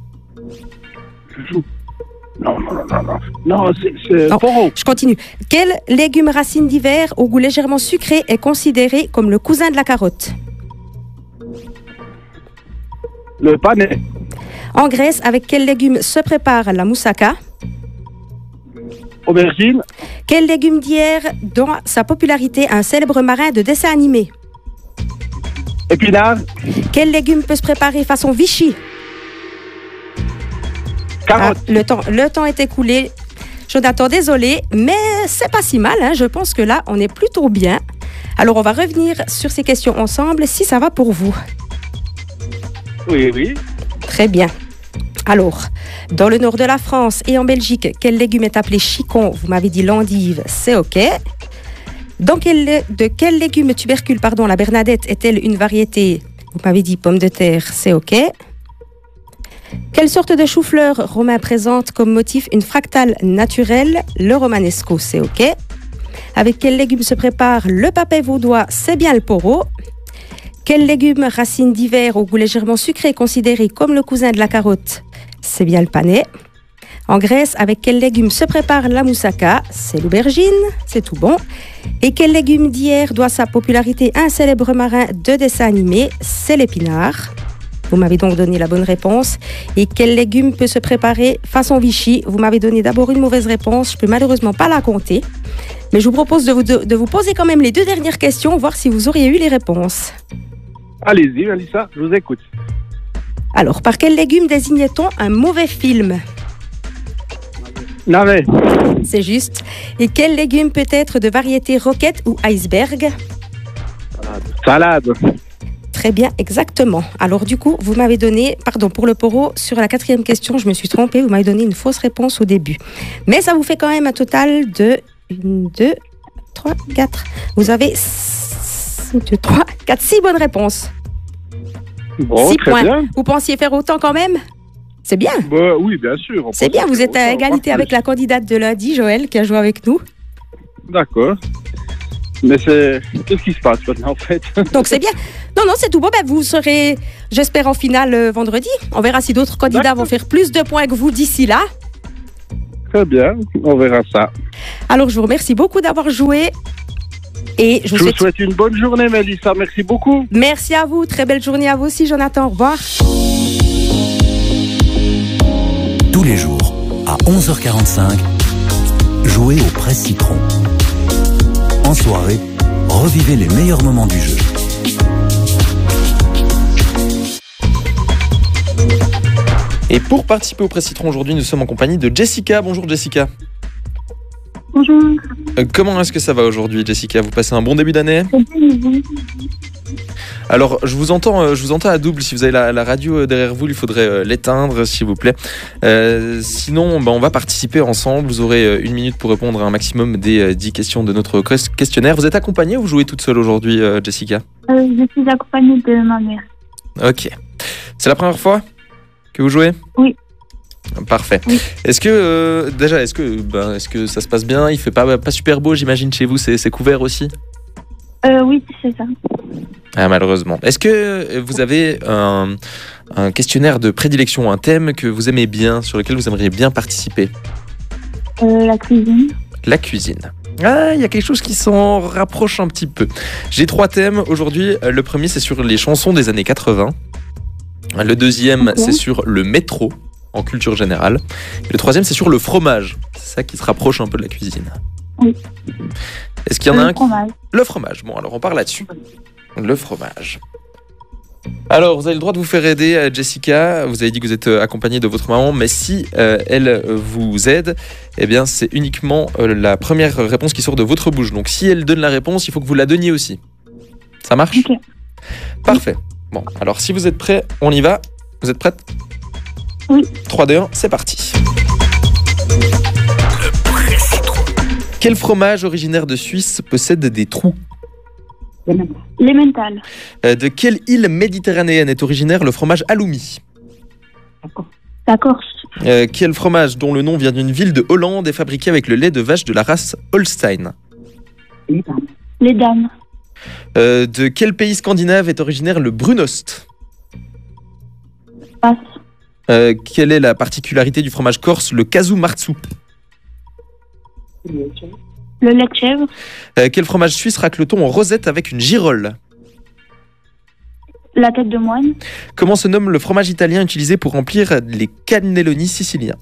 Non, non, non, non, non. Non, c'est, c'est Non. poro. Je continue. Quel légume racine d'hiver au goût légèrement sucré est considéré comme le cousin de la carotte? Le panais. En Grèce, avec quel légume se prépare la moussaka? Aubergine. Quel légume d'hier doit sa popularité à un célèbre marin de dessin animé? Épinard. Quel légume peut se préparer façon Vichy? Carotte. Ah, le temps, le temps est écoulé. Jonathan, désolé, mais c'est pas si mal. Hein. Je pense que là, on est plutôt bien. Alors, on va revenir sur ces questions ensemble, si ça va pour vous. Oui, oui. Très bien. Alors, dans le nord de la France et en Belgique, quel légume est appelé chicon? Vous m'avez dit l'endive, c'est OK. Dans quel, de quel légume tubercule pardon, la Bernadette est-elle une variété? Vous m'avez dit pomme de terre, c'est OK. Quelle sorte de chou-fleur romain présente comme motif une fractale naturelle? Le romanesco, c'est OK. Avec quel légume se prépare le papet vaudois? C'est bien le poro. Quel légume racine d'hiver au goût légèrement sucré considéré comme le cousin de la carotte? C'est bien le panais. En Grèce, avec quel légume se prépare la moussaka? C'est l'aubergine, c'est tout bon. Et quel légume d'hier doit sa popularité à un célèbre marin de dessin animé? C'est l'épinard. Vous m'avez donc donné la bonne réponse. Et quel légume peut se préparer façon Vichy? Vous m'avez donné d'abord une mauvaise réponse, je ne peux malheureusement pas la compter. Mais je vous propose de vous, de, de vous poser quand même les deux dernières questions, voir si vous auriez eu les réponses. Allez-y, Alissa, je vous écoute. Alors, par quel légume désignait-on un mauvais film? Navet. C'est juste. Et quel légume peut être de variété roquette ou iceberg? Salade. Très bien, exactement. Alors du coup, vous m'avez donné, pardon, pour le poro, sur la quatrième question, je me suis trompée, vous m'avez donné une fausse réponse au début. Mais ça vous fait quand même un total de une, deux, trois, quatre. Vous avez deux, trois, quatre, six bonnes réponses. Bon, Six très points. bien. Vous pensiez faire autant quand même? C'est bien. Bah, oui, bien sûr. on C'est peut bien, faire vous êtes à autant, égalité voire avec plus. la candidate de lundi, Joël, qui a joué avec nous. D'accord. Mais c'est... Qu'est-ce qui se passe maintenant, en fait? Donc c'est bien. Non, non, c'est tout bon. Ben, vous serez, j'espère, en finale euh, vendredi. On verra si d'autres candidats D'accord. vont faire plus de points que vous d'ici là. Très bien, on verra ça. Alors, je vous remercie beaucoup d'avoir joué. Et je Je vous vous souhaite... souhaite une bonne journée, Mélissa. Merci beaucoup. Merci à vous. Très belle journée à vous aussi, Jonathan. Au revoir. Tous les jours, à onze heures quarante-cinq, jouez au Presse Citron. En soirée, revivez les meilleurs moments du jeu. Et pour participer au Presse Citron aujourd'hui, nous sommes en compagnie de Jessica. Bonjour Jessica. Bonjour. Euh, comment est-ce que ça va aujourd'hui, Jessica? Vous passez un bon début d'année? C'est bien, et vous? Alors, je vous entends, euh, je vous entends à double. Si vous avez la, la radio euh, derrière vous, il faudrait euh, l'éteindre, s'il vous plaît. Euh, sinon, bah, on va participer ensemble. Vous aurez euh, une minute pour répondre à un maximum des euh, dix questions de notre ques- questionnaire. Vous êtes accompagnée ou vous jouez toute seule aujourd'hui, euh, Jessica? Euh, je suis accompagnée de ma mère. Ok. C'est la première fois que vous jouez? Oui. Parfait. Oui. Est-ce que euh, déjà, est-ce que, ben, est-ce que ça se passe bien? Il fait pas pas super beau, j'imagine, chez vous. C'est, c'est couvert aussi? Euh, oui, c'est ça. Ah, malheureusement. Est-ce que vous avez un, un questionnaire de prédilection, un thème que vous aimez bien, sur lequel vous aimeriez bien participer? Euh, la cuisine. La cuisine. Ah, il y a quelque chose qui s'en rapproche un petit peu. J'ai trois thèmes aujourd'hui. Le premier, c'est sur les chansons des années quatre-vingts. Le deuxième, Ok. c'est sur le métro, en culture générale. Et le troisième, c'est sur le fromage. C'est ça qui se rapproche un peu de la cuisine. Oui. Est-ce qu'il y en a Le un qui... fromage. Le fromage. Bon, alors on part là-dessus. Le fromage. Alors, vous avez le droit de vous faire aider, euh, Jessica. Vous avez dit que vous êtes euh, accompagnée de votre maman, mais si euh, elle euh, vous aide, eh bien, c'est uniquement euh, la première réponse qui sort de votre bouche. Donc, si elle donne la réponse, il faut que vous la donniez aussi. Ça marche? Ok. Parfait. Bon, alors si vous êtes prêts, on y va. Vous êtes prête? Oui. trois, deux, un, c'est parti. Quel fromage originaire de Suisse possède des trous? L'emmental. Euh, De quelle île méditerranéenne est originaire le fromage halloumi? La Corse. Euh, quel fromage dont le nom vient d'une ville de Hollande est fabriqué avec le lait de vache de la race Holstein? Les dames. Euh, de quel pays scandinave est originaire le brunost? Passe. Euh, quelle est la particularité du fromage corse, le casu marzu? Le lait de chèvre. Euh, quel fromage suisse racle-t-on en rosette avec une girole? La tête de moine. Comment se nomme le fromage italien utilisé pour remplir les cannelloni siciliens?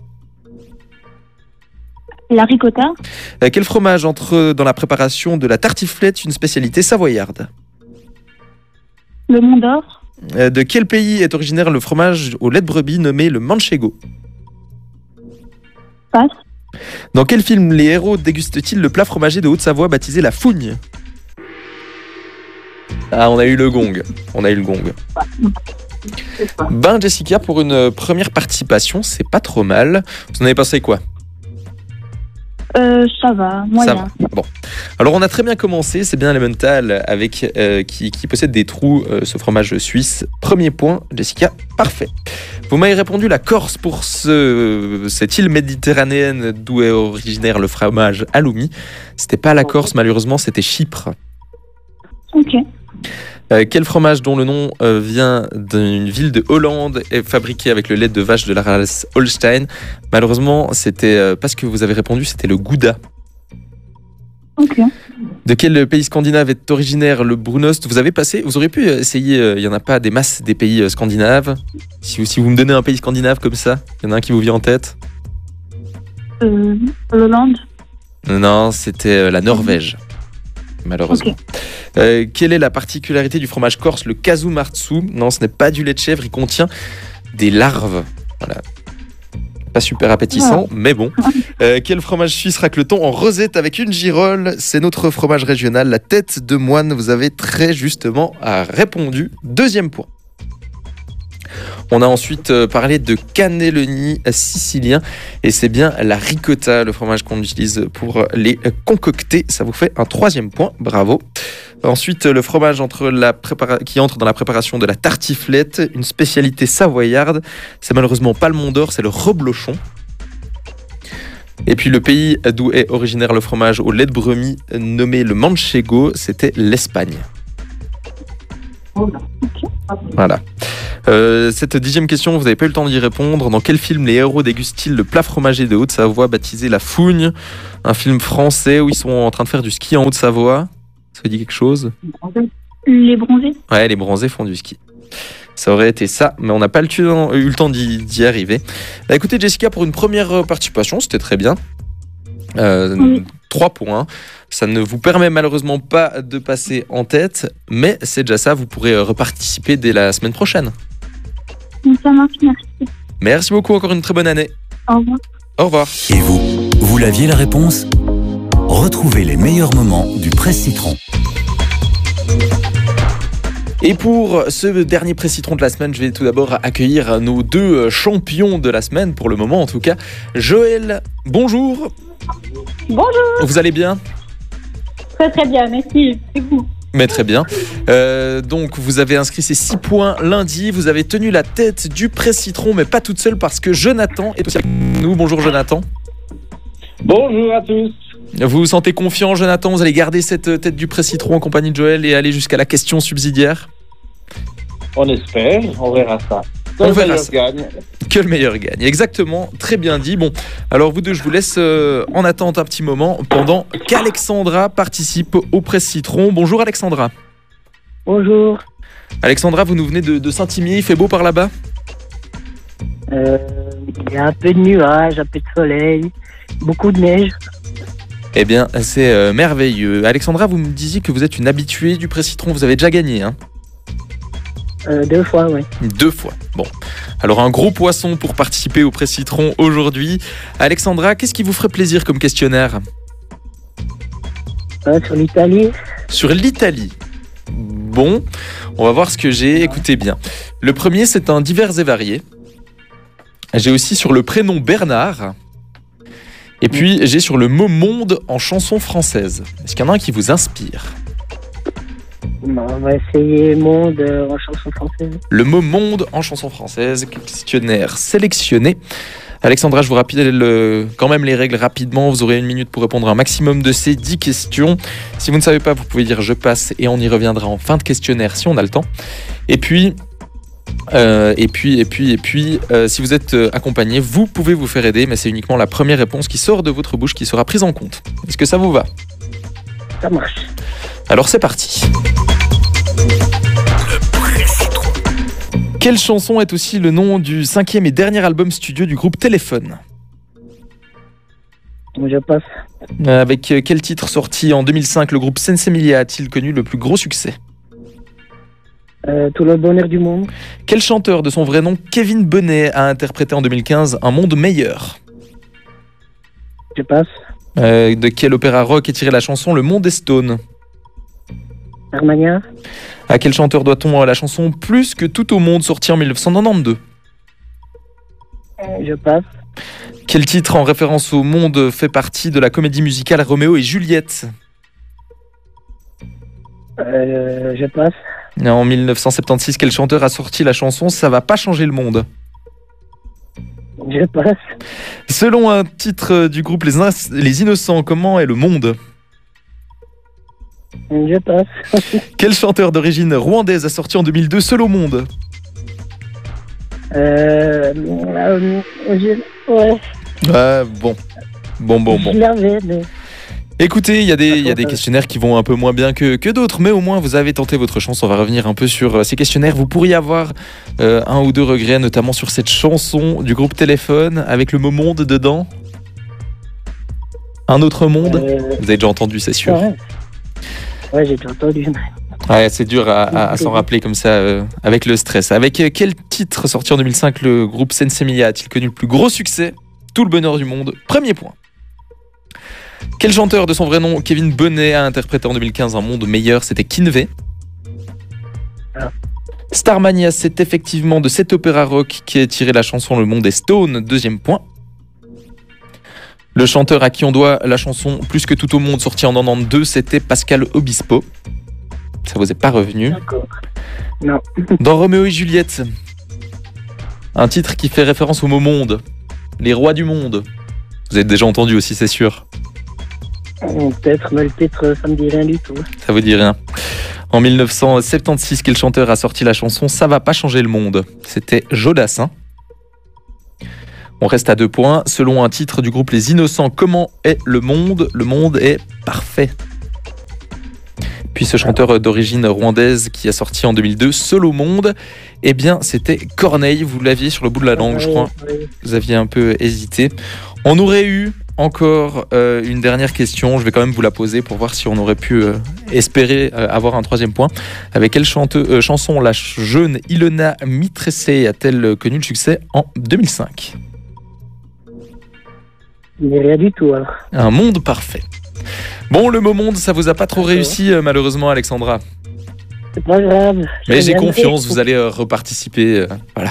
La ricotta. Euh, quel fromage entre dans la préparation de la tartiflette, une spécialité savoyarde? Le Mont d'Or. Euh, de quel pays est originaire le fromage au lait de brebis nommé le manchego? Passe. Dans quel film les héros dégustent-ils le plat fromager de Haute-Savoie baptisé la fougne? Ah, on a eu le gong. On a eu le gong. Ben, Jessica, pour une première participation, c'est pas trop mal. Vous en avez pensé quoi? Euh, ça va, moyen. Ça va. Bon. Alors, on a très bien commencé. C'est bien Emmental avec euh, qui, qui possède des trous, euh, ce fromage suisse. Premier point, Jessica. Parfait. Vous m'avez répondu la Corse pour ce, cette île méditerranéenne d'où est originaire le fromage halloumi. C'était pas la Corse, malheureusement, c'était Chypre. Ok. Euh, quel fromage dont le nom euh, vient d'une ville de Hollande est fabriqué avec le lait de vache de la race Holstein? Malheureusement, c'était euh, pas ce que vous avez répondu, c'était le Gouda. Ok. De quel pays scandinave est originaire le brunost? Vous avez passé, vous auriez pu essayer, il euh, n'y en a pas des masses des pays euh, scandinaves. Si, si vous me donnez un pays scandinave comme ça, il y en a un qui vous vient en tête? Euh, L'Hollande. Non, c'était euh, la Norvège. Malheureusement. Ok. Euh, quelle est la particularité du fromage corse, le casu marzu? Non, ce n'est pas du lait de chèvre, il contient des larves. Voilà. Pas super appétissant, mais bon. Euh, quel fromage suisse racle-t-on en rosette avec une girole? C'est notre fromage régional, la tête de moine. Vous avez très justement répondu. Deuxième point. On a ensuite parlé de cannelloni sicilien et c'est bien la ricotta, le fromage qu'on utilise pour les concocter. Ça vous fait un troisième point, bravo. Ensuite, le fromage entre la prépara- qui entre dans la préparation de la tartiflette, une spécialité savoyarde. C'est malheureusement pas le Mont d'Or, c'est le reblochon. Et puis le pays d'où est originaire le fromage au lait de brebis, nommé le manchego, c'était l'Espagne. Voilà. Euh, cette dixième question, vous n'avez pas eu le temps d'y répondre. Dans quel film les héros dégustent-ils le plat fromager de Haute-Savoie baptisé La Fougne? Un film français où ils sont en train de faire du ski en Haute-Savoie. Ça vous dit quelque chose? Les bronzés. Ouais, les bronzés font du ski. Ça aurait été ça, mais on n'a pas le temps, eu le temps d'y, d'y arriver. Bah, écoutez Jessica, pour une première participation, c'était très bien. Euh, Oui. Trois points. Ça ne vous permet malheureusement pas de passer en tête, mais c'est déjà ça, vous pourrez reparticiper dès la semaine prochaine. Ça marche, merci. Merci beaucoup, encore une très bonne année. Au revoir. Au revoir. Et vous, vous l'aviez la réponse? Retrouvez les meilleurs moments du Presse Citron. Et pour ce dernier pré-citron de la semaine, je vais tout d'abord accueillir nos deux champions de la semaine, pour le moment en tout cas. Joël, bonjour. Bonjour, Vous allez bien? très très bien, merci. Et vous? Mais très bien. Euh, donc, vous avez inscrit ces six points lundi. Vous avez tenu la tête du pré-citron, mais pas toute seule parce que Jonathan est aussi avec nous. Bonjour Jonathan. Bonjour à tous. Vous vous sentez confiant, Jonathan? Vous allez garder cette tête du pré-citron en compagnie de Joël et aller jusqu'à la question subsidiaire? On espère, on verra ça. On Le verra meilleur ça. gagne. Que le meilleur gagne. Exactement, très bien dit. Bon, alors vous deux, je vous laisse euh, en attente un petit moment pendant qu'Alexandra participe au pré-citron. Bonjour Alexandra. Bonjour. Alexandra, vous nous venez de, de Saint-Imier, il fait beau par là-bas? Euh, il y a un peu de nuages, un peu de soleil, beaucoup de neige. Eh bien, c'est euh, merveilleux. Alexandra, vous me disiez que vous êtes une habituée du pré-citron, vous avez déjà gagné, hein? Euh, deux fois, oui. Deux fois. Bon. Alors, un gros poisson pour participer au pré-citron aujourd'hui. Alexandra, qu'est-ce qui vous ferait plaisir comme questionnaire? Euh, sur l'Italie. Sur l'Italie. Bon, on va voir ce que j'ai. Écoutez bien. Le premier, c'est un divers et varié. J'ai aussi sur le prénom Bernard. Et puis, j'ai sur le mot monde en chanson française. Est-ce qu'il y en a un qui vous inspire? Bon, on va essayer monde euh, en chanson française. Le mot monde en chanson française, questionnaire sélectionné. Alexandra, je vous rappelle le- quand même les règles rapidement. Vous aurez une minute pour répondre à un maximum de ces dix questions. Si vous ne savez pas, vous pouvez dire je passe et on y reviendra en fin de questionnaire si on a le temps. Et puis, euh, et puis, et puis, et puis, euh, si vous êtes euh, accompagné, vous pouvez vous faire aider, mais c'est uniquement la première réponse qui sort de votre bouche qui sera prise en compte. Est-ce que ça vous va? Ça marche. Alors c'est parti. Quelle chanson est aussi le nom du cinquième et dernier album studio du groupe Téléphone? Je passe. Euh, Avec euh, quel titre sorti en deux mille cinq le groupe Sensemilia a-t-il connu le plus gros succès? Euh, tout le bonheur du monde. Quel chanteur de son vrai nom Kevin Bonnet a interprété en deux mille quinze Un monde meilleur? Je passe. Euh, de quel opéra rock est tirée la chanson Le Monde est Stone? Armagnac. À quel chanteur doit-on la chanson Plus que tout au monde sortie en dix-neuf cent quatre-vingt-douze? Euh, je passe. Quel titre en référence au monde fait partie de la comédie musicale Roméo et Juliette? Euh, je passe. En dix-neuf cent soixante-seize, quel chanteur a sorti la chanson Ça va pas changer le monde? Je passe. Selon un titre du groupe Les, In- Les Innocents, comment est le monde? Je passe. Quel chanteur d'origine rwandaise a sorti en deux mille deux Seul au monde? Euh, euh, je, ouais. Ah, bon. Bon, bon, bon. Je l'avais, mais... Écoutez, il y a des, il y a des questionnaires qui vont un peu moins bien que, que d'autres, mais au moins vous avez tenté votre chance. On va revenir un peu sur euh, ces questionnaires. Vous pourriez avoir euh, un ou deux regrets, notamment sur cette chanson du groupe Téléphone avec le mot monde dedans. Un autre monde? Euh, Vous avez déjà entendu, c'est sûr. ouais, ouais j'ai déjà entendu. Ouais, c'est dur à, à- à s'en rappeler comme ça, euh, avec le stress. Avec euh, quel titre sorti en deux mille cinq le groupe Sensemilia a-t-il connu le plus gros succès? Tout le bonheur du monde. Premier point. Quel chanteur de son vrai nom Kevin Bonnet a interprété en deux mille quinze Un monde meilleur? C'était Kinvey. Ah. Starmania, c'est effectivement de cet opéra rock qui est tiré la chanson Le Monde est Stone. Deuxième point. Le chanteur à qui on doit la chanson Plus que tout au monde sortie en quatre-vingt-douze, c'était Pascal Obispo. Ça vous est pas revenu? D'accord. Non. Dans Roméo et Juliette, un titre qui fait référence au mot monde. Les rois du monde. Vous avez déjà entendu aussi, c'est sûr. Peut-être, mais le titre, ça me dit rien du tout. Ça vous dit rien. En mille neuf cent soixante-seize, quel chanteur a sorti la chanson « Ça va pas changer le monde ». C'était Jodassin. On reste à deux points. Selon un titre du groupe Les Innocents, comment est le monde? Le monde est parfait. Puis ce chanteur d'origine rwandaise qui a sorti en deux mille deux « Seul au monde », eh bien c'était Corneille. Vous l'aviez sur le bout de la langue, je crois. Vous aviez un peu hésité. On aurait eu encore euh, une dernière question. Je vais quand même vous la poser pour voir si on aurait pu euh, espérer euh, avoir un troisième point. Avec quelle chante- euh, chanson la jeune Ilona Mitressé a-t-elle connu le succès en deux mille cinq? Mais rien du tout, alors. Un monde parfait. Bon, le mot monde, ça vous a pas trop réussi, euh, malheureusement, Alexandra. C'est pas grave. Mais j'ai bien confiance, fait. vous allez euh, reparticiper. euh, voilà.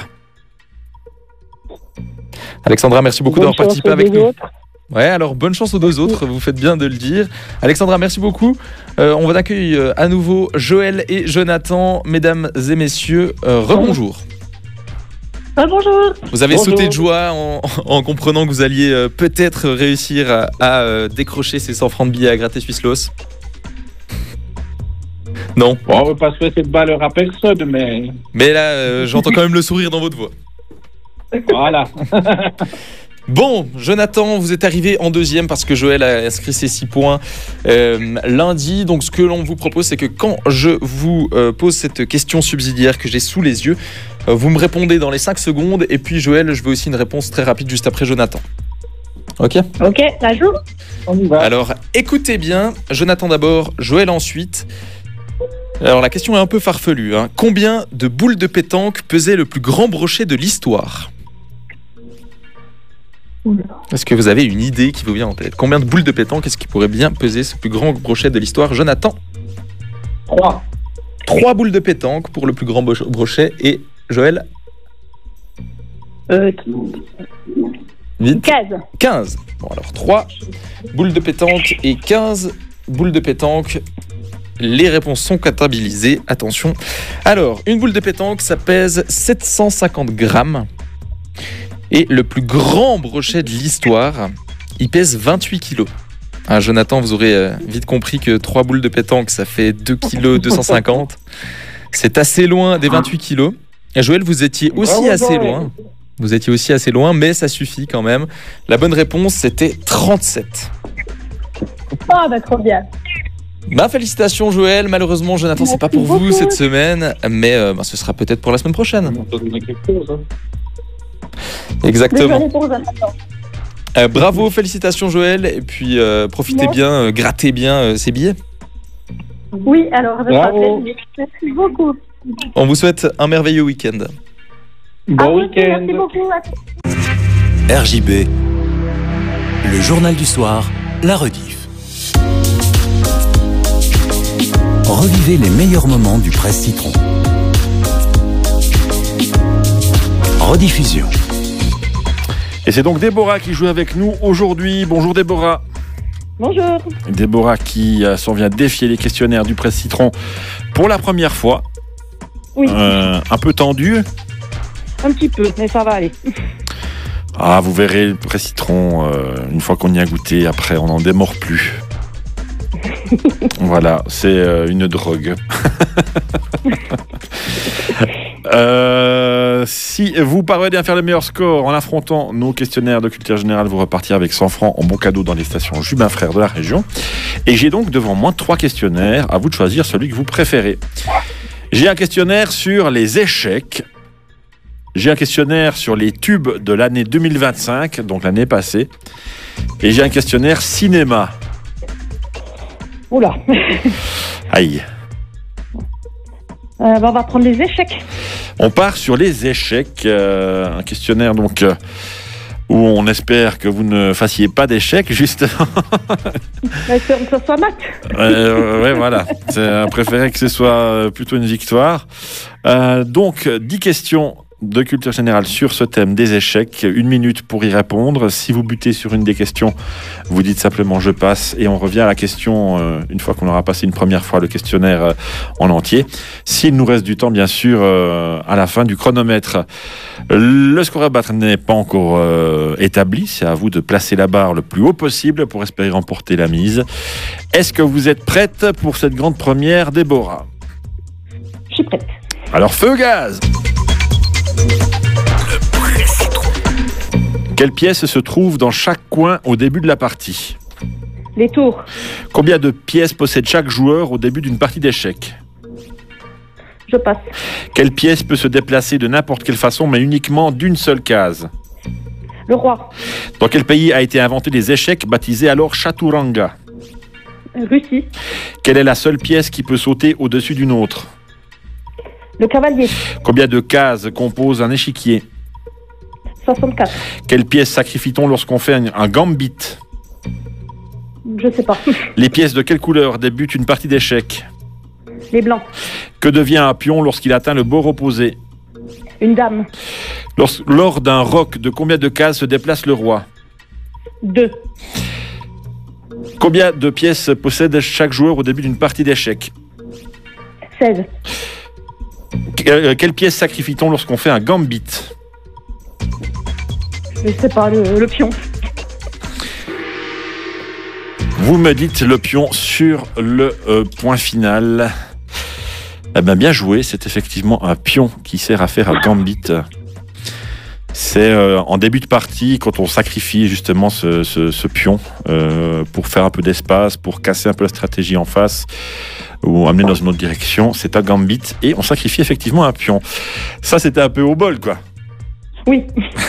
Alexandra, merci beaucoup Bonne d'avoir chance participé aux avec deux nous. autres. Ouais, alors bonne chance aux deux autres, vous faites bien de le dire. Alexandra, merci beaucoup. Euh, on va accueillir euh, à nouveau Joël et Jonathan. Mesdames et messieurs, euh, rebonjour. Ah, bonjour. Vous avez Bonjour. sauté de joie en, en comprenant que vous alliez euh, peut-être réussir à, à, euh, décrocher ces cent francs de billets à gratter Swisslos. Non. Bon, on va pas souhaiter de valeur à personne, mais Mais là, euh, j'entends quand même le sourire dans votre voix. voilà. Bon, Jonathan, vous êtes arrivé en deuxième parce que Joël a inscrit ses six points euh, lundi. Donc, ce que l'on vous propose, c'est que quand je vous euh, pose cette question subsidiaire que j'ai sous les yeux, euh, vous me répondez dans les cinq secondes. Et puis, Joël, je veux aussi une réponse très rapide juste après Jonathan. Ok? Ok, ça joue. On y va. Alors, écoutez bien. Jonathan d'abord, Joël ensuite. Alors, la question est un peu farfelue, hein. Combien de boules de pétanque pesait le plus grand brochet de l'histoire? Est-ce que vous avez une idée qui vous vient en tête? Combien de boules de pétanque est-ce qui pourrait bien peser ce plus grand brochet de l'histoire? Jonathan? Trois. Trois boules de pétanque pour le plus grand bro- brochet. Et Joël? Euh, Vite. quinze. quinze. Bon, alors trois boules de pétanque et quinze boules de pétanque. Les réponses sont comptabilisées. Attention. Alors, une boule de pétanque, ça pèse sept cent cinquante grammes. Et le plus grand brochet de l'histoire, il pèse vingt-huit kilos. Ah, Jonathan, vous aurez euh, vite compris que trois boules de pétanque, ça fait deux kilos deux cent cinquante. C'est assez loin des vingt-huit kilos. Et Joël, vous étiez aussi Bravo, assez Joël. loin. Vous étiez aussi assez loin, mais ça suffit quand même. La bonne réponse, c'était trente-sept. Oh, bah trop bien. Bah, félicitations Joël. Malheureusement, Jonathan, c'est pas pour Merci vous beaucoup. cette semaine, mais euh, bah, ce sera peut-être pour la semaine prochaine. On peut donner quelque chose, hein. Exactement. Désolé pour Jonathan. Euh, bravo, félicitations Joël. Et puis euh, profitez Merci. bien, euh, grattez bien euh, ces billets. Oui, alors, ça sera Bravo. plaisir. Merci beaucoup. On vous souhaite un merveilleux week-end. À Bon vous aussi, week-end. Merci beaucoup. À tous. R J B, le journal du soir, la rediff. Revivez les meilleurs moments du Presse Citron. Rediffusion. Et c'est donc Déborah qui joue avec nous aujourd'hui. Bonjour Déborah. Bonjour. Déborah qui euh, s'en vient défier les questionnaires du Presse Citron pour la première fois. Oui. Euh, un peu tendu. Un petit peu, mais ça va aller. Ah, vous verrez le Presse Citron, euh, une fois qu'on y a goûté, après on n'en démord plus. Voilà, c'est euh, une drogue. Euh, si vous parvenez à faire le meilleur score en affrontant nos questionnaires de culture générale, vous repartirez avec cent francs en bon cadeau dans les stations Jubin Frères de la région. Et j'ai donc devant moi trois questionnaires. À vous de choisir celui que vous préférez. J'ai un questionnaire sur les échecs. J'ai un questionnaire sur les tubes de l'année deux mille vingt-cinq, donc l'année passée. Et j'ai un questionnaire cinéma. Oula. Aïe. Euh, bah, on va prendre les échecs. On part sur les échecs, euh, un questionnaire donc euh, où on espère que vous ne fassiez pas d'échecs, justement. Euh, que que ce soit maths. Euh, ouais, voilà. C'est à préférer que ce soit euh, plutôt une victoire. Euh, donc, dix questions de culture générale sur ce thème des échecs. Une minute pour y répondre. Si vous butez sur une des questions, vous dites simplement je passe et on revient à la question euh, une fois qu'on aura passé une première fois le questionnaire euh, en entier. S'il nous reste du temps, bien sûr, euh, à la fin du chronomètre. Le score à battre n'est pas encore euh, établi. C'est à vous de placer la barre le plus haut possible pour espérer remporter la mise. Est-ce que vous êtes prête pour cette grande première, Déborah? Je suis prête. Alors, feu gaz! Quelle pièce se trouve dans chaque coin au début de la partie? Les tours. Combien de pièces possède chaque joueur au début d'une partie d'échecs? Je passe. Quelle pièce peut se déplacer de n'importe quelle façon, mais uniquement d'une seule case? Le roi. Dans quel pays a été inventé les échecs, baptisés alors Chaturanga? Russie. Quelle est la seule pièce qui peut sauter au-dessus d'une autre? Le cavalier. Combien de cases compose un échiquier? soixante-quatre. Quelle pièce sacrifie-t-on lorsqu'on fait un, un gambit? Je sais pas. Les pièces de quelle couleur débutent une partie d'échecs? Les blancs. Que devient un pion lorsqu'il atteint le bord opposé? Une dame. Lors, lors d'un roc, de combien de cases se déplace le roi? Deux. Combien de pièces possède chaque joueur au début d'une partie d'échecs? seize. Que- Quelle pièce sacrifie-t-on lorsqu'on fait un gambit? Je sais pas, le, le pion. Vous me dites le pion sur le euh, point final. Eh bien, bien joué, c'est effectivement un pion qui sert à faire un gambit. C'est euh, en début de partie, quand on sacrifie justement ce, ce- ce pion euh, pour faire un peu d'espace, pour casser un peu la stratégie en face ou amener dans une autre direction, c'est un gambit et on sacrifie effectivement un pion. Ça, c'était un peu au bol, quoi. Oui.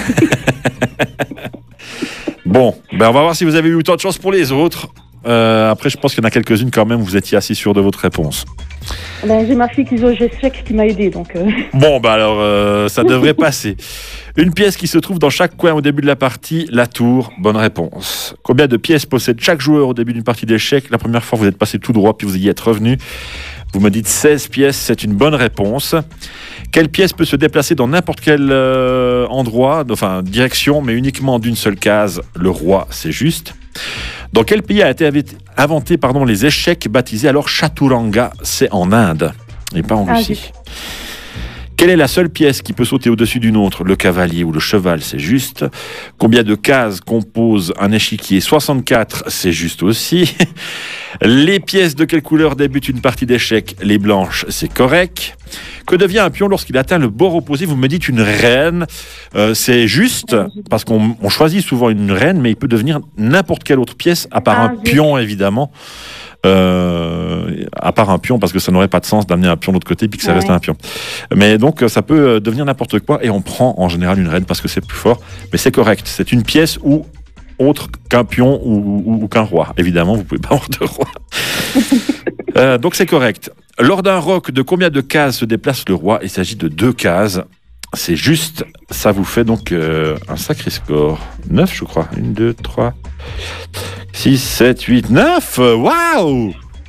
Bon, ben on va voir si vous avez eu autant de chance pour les autres. Euh, après, je pense qu'il y en a quelques-unes quand même, vous étiez assez sûr de votre réponse. Ben, j'ai ma fille qui joue aux échecs qui m'a aidé, donc. euh, Bon, bah alors, euh, ça devrait passer. Une pièce qui se trouve dans chaque coin au début de la partie, la tour. Bonne réponse. Combien de pièces possède chaque joueur au début d'une partie d'échecs? La première fois, vous êtes passé tout droit, puis vous y êtes revenu. Vous me dites seize pièces, c'est une bonne réponse. Quelle pièce peut se déplacer dans n'importe quel euh, endroit, enfin direction, mais uniquement d'une seule case? Le roi, c'est juste. Dans quel pays a été avi- inventé pardon, les échecs baptisés alors Chaturanga? C'est en Inde et pas en Ah, Russie. zut. Quelle est la seule pièce qui peut sauter au-dessus d'une autre? Le cavalier ou le cheval, c'est juste. Combien de cases compose un échiquier? soixante-quatre, c'est juste aussi. Les pièces de quelle couleur débute une partie d'échecs? Les blanches, c'est correct. Que devient un pion lorsqu'il atteint le bord opposé? Vous me dites une reine, euh, c'est juste, parce qu'on on choisit souvent une reine, mais il peut devenir n'importe quelle autre pièce, à part Ah, un zut. pion, évidemment. Euh, à part un pion, parce que ça n'aurait pas de sens d'amener un pion de l'autre côté puis que ça Ouais. reste un pion. Mais donc, ça peut euh, devenir n'importe quoi et on prend en général une reine parce que c'est plus fort. Mais c'est correct. C'est une pièce ou autre qu'un pion ou, ou- ou qu'un roi. Évidemment, vous pouvez pas avoir de roi. Euh, donc, c'est correct. Lors d'un roc, de combien de cases se déplace le roi? Il s'agit de deux cases. C'est juste. Ça vous fait donc euh, un sacré score. neuf, je crois. un, deux, trois, six, sept, huit, neuf. Waouh!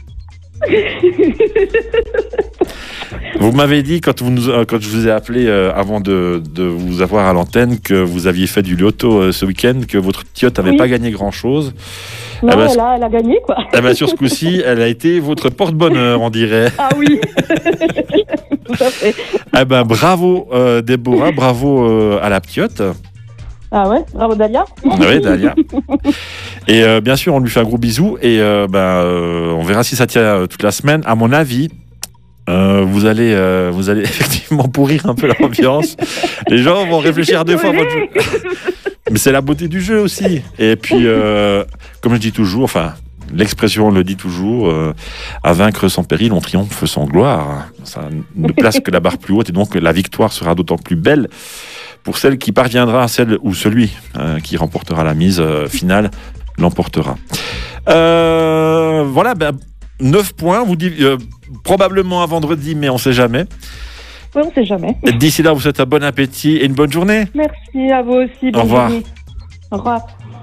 Vous m'avez dit, quand, vous nous, euh, quand je vous ai appelé euh, avant de, de vous avoir à l'antenne, que vous aviez fait du loto euh, ce week-end, que votre tiote n'avait Oui. pas gagné grand-chose. Non, Eh ben, elle, a, elle a gagné, quoi. Eh ben, sur ce coup-ci, elle a été votre porte-bonheur, on dirait. Ah oui. Tout à fait. Eh ben, bravo euh, Déborah, bravo euh, à la ptiote. Ah ouais, bravo Dalia. Ah oui, Dalia. Et euh, bien sûr, on lui fait un gros bisou et euh, ben, euh, on verra si ça tient euh, toute la semaine. À mon avis, euh, vous, allez, euh, vous allez effectivement pourrir un peu l'ambiance. Les gens vont réfléchir deux fois à votre jeu. Mais c'est la beauté du jeu aussi. Et puis, euh, comme je dis toujours, enfin, l'expression le dit toujours, euh, à vaincre sans péril, on triomphe sans gloire. Ça ne place que la barre plus haute et donc la victoire sera d'autant plus belle pour celle qui parviendra, celle ou celui euh, qui remportera la mise euh, finale l'emportera. Euh, voilà, ben, neuf points, vous dites euh, probablement un vendredi, mais on ne sait jamais. Oui, on sait jamais. Et d'ici là, vous souhaite un bon appétit et une bonne journée. Merci à vous aussi. Bonne Au revoir. journée. Au revoir.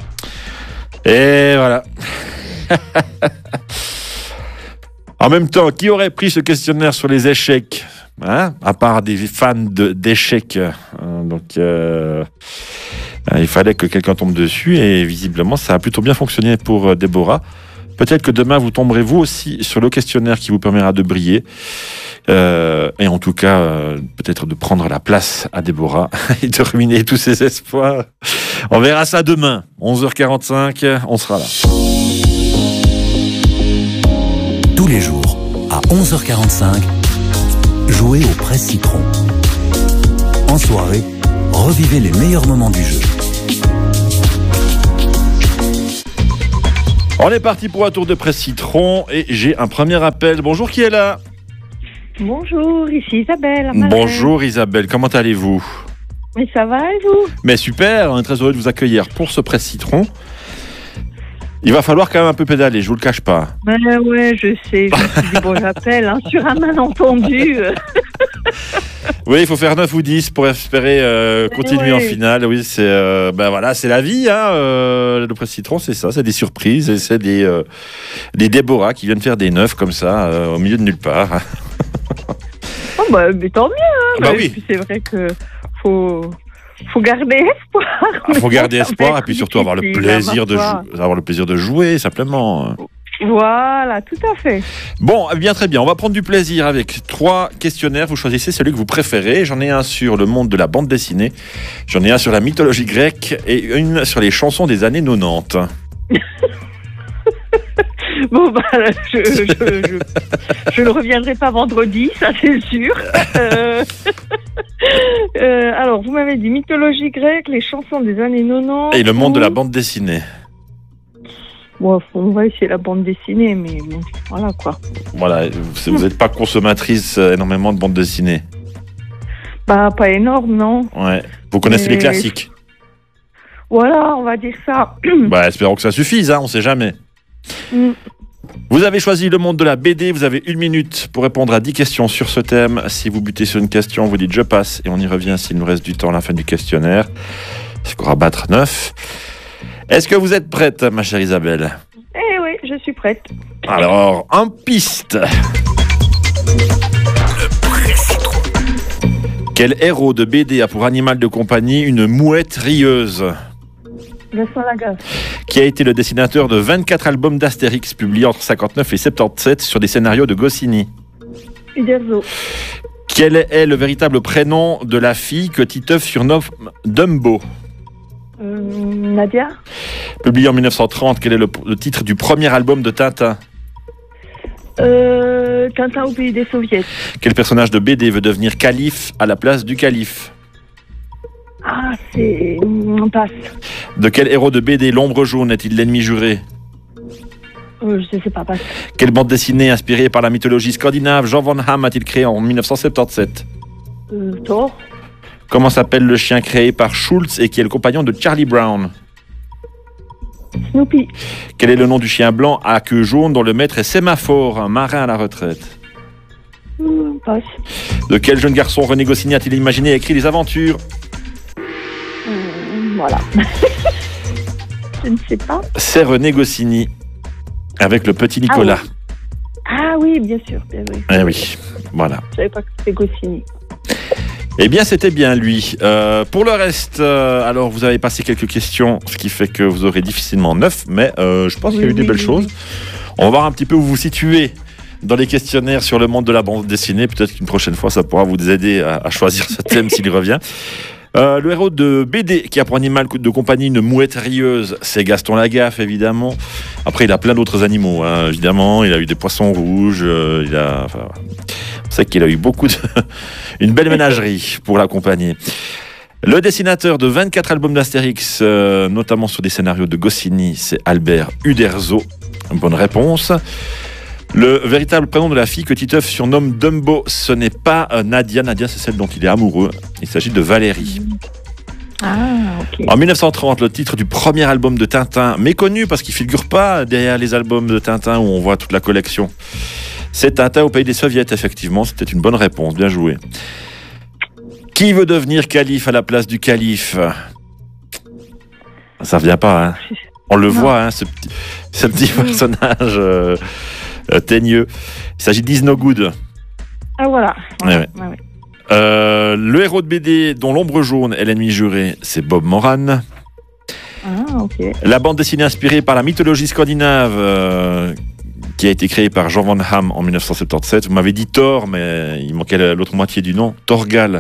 Et voilà. En même temps, qui aurait pris ce questionnaire sur les échecs? hein, à part des fans de, d'échecs. Euh, donc, euh, il fallait que quelqu'un tombe dessus et visiblement, ça a plutôt bien fonctionné pour euh, Déborah. Peut-être que demain, vous tomberez vous aussi sur le questionnaire qui vous permettra de briller. Euh, et en tout cas, euh, peut-être de prendre la place à Déborah et de ruiner tous ses espoirs. On verra ça demain, onze heures quarante-cinq, on sera là. Tous les jours, à onze heures quarante-cinq, jouez au Presse Citron. En soirée, revivez les meilleurs moments du jeu. On est parti pour un tour de Presse Citron et j'ai un premier appel. Bonjour, qui est là ? Bonjour, ici Isabelle. Bonjour Isabelle, comment allez-vous ? Mais ça va et vous ? Mais super, on est très heureux de vous accueillir pour ce Presse Citron. Il va falloir quand même un peu pédaler, je vous le cache pas. Ben ouais, je sais, je me suis dit, bon, j'appelle, hein, sur un malentendu. Oui, il faut faire neuf ou dix pour espérer euh, continuer ouais. en finale. Oui, c'est euh, ben voilà, c'est la vie, hein, euh, le Presse Citron, c'est ça, c'est des surprises, et c'est des, euh, des Déborah qui viennent faire des neufs comme ça, euh, au milieu de nulle part. Oh bah, mais tant mieux, hein, bah, bah oui. Puis c'est vrai que faut... faut garder espoir. Il ah, faut garder espoir et puis surtout avoir le plaisir de jou- avoir le plaisir de jouer simplement. Voilà, tout à fait. Bon, eh bien très bien. On va prendre du plaisir avec trois questionnaires. Vous choisissez celui que vous préférez. J'en ai un sur le monde de la bande dessinée. J'en ai un sur la mythologie grecque et une sur les chansons des années quatre-vingt-dix. Bon, bah, je, je, je, je ne reviendrai pas vendredi, ça c'est sûr. Euh, euh, alors, vous m'avez dit mythologie grecque, les chansons des années quatre-vingt-dix. Et le monde de la bande dessinée. Bon, on va essayer la bande dessinée, mais bon, voilà quoi. Voilà, vous n'êtes pas consommatrice énormément de bande dessinée. Bah, pas énorme, non. Ouais. Vous connaissez mais... les classiques. Voilà, on va dire ça. Bah, espérons que ça suffise, hein, on sait jamais. Mm. Vous avez choisi le monde de la B D, vous avez une minute pour répondre à dix questions sur ce thème. Si vous butez sur une question, vous dites je passe et on y revient s'il nous reste du temps à la fin du questionnaire. Score à battre neuf. Est-ce que vous êtes prête, ma chère Isabelle ? Eh oui, je suis prête. Alors, en piste. Le Presse Citron. Quel héros de B D a pour animal de compagnie une mouette rieuse ? Gaston Lagaffe. Qui a été le dessinateur de vingt-quatre albums d'Astérix publiés entre cinquante-neuf et soixante-dix-sept sur des scénarios de Goscinny. Uderzo. Quel est le véritable prénom de la fille que Titeuf surnomme Dumbo ? euh, Nadia. Publié en dix-neuf cent trente, quel est le, le titre du premier album de Tintin ? euh, Tintin au pays des soviets. Quel personnage de B D veut devenir calife à la place du calife ? Ah, c'est... on passe. De quel héros de B D l'ombre jaune est-il l'ennemi juré ? euh, Je sais pas, passe. Quelle bande dessinée inspirée par la mythologie scandinave Jean Van Hamme a-t-il créé en dix-neuf cent soixante-dix-sept ? euh, Thor. Comment s'appelle le chien créé par Schultz et qui est le compagnon de Charlie Brown ? Snoopy. Quel est le nom du chien blanc à queue jaune dont le maître est Sémaphore, un marin à la retraite ? euh, Passe. De quel jeune garçon René Goscinny a-t-il imaginé et écrit les aventures ? Voilà. Je ne sais pas. C'est René Goscinny, avec le petit Nicolas. Ah oui, ah, oui bien sûr. Bien, oui. Eh oui, voilà. Je ne savais pas que c'était Goscinny. Eh bien, c'était bien lui. Euh, pour le reste, euh, alors vous avez passé quelques questions, ce qui fait que vous aurez difficilement neuf, mais euh, je pense oui, qu'il y a eu oui, des belles oui. choses. On va voir un petit peu où vous vous situez dans les questionnaires sur le monde de la bande dessinée. Peut-être qu'une prochaine fois, ça pourra vous aider à, à choisir ce thème s'il revient. Euh, le héros de B D qui a pour animal de compagnie une mouette rieuse, c'est Gaston Lagaffe, évidemment. Après, il a plein d'autres animaux, hein, évidemment. Il a eu des poissons rouges. Euh, il a, enfin, on sait qu'il a eu beaucoup de... une belle ménagerie pour l'accompagner. Le dessinateur de vingt-quatre albums d'Astérix, euh, notamment sur des scénarios de Goscinny, c'est Albert Uderzo. Bonne réponse. Le véritable prénom de la fille que Titeuf surnomme Dumbo, ce n'est pas euh, Nadia. Nadia, c'est celle dont il est amoureux. Il s'agit de Valérie. Ah, ok. En dix-neuf cent trente, le titre du premier album de Tintin, méconnu parce qu'il ne figure pas derrière les albums de Tintin où on voit toute la collection. C'est Tintin au pays des soviets, effectivement. C'était une bonne réponse. Bien joué. Qui veut devenir calife à la place du calife ? Ça ne revient pas, hein. On le non. voit, hein, ce petit, ce petit personnage... Euh, Euh, teigneux. Il s'agit d'Isnogoud. Ah voilà. Ouais, ouais. Ouais, ouais. Euh, le héros de B D dont l'ombre jaune est l'ennemi juré, c'est Bob Moran. Ah, ok. La bande dessinée inspirée par la mythologie scandinave euh, qui a été créée par Jean Van Hamme en dix-neuf cent soixante-dix-sept. Vous m'avez dit Thor, mais il manquait l'autre moitié du nom. Thorgal.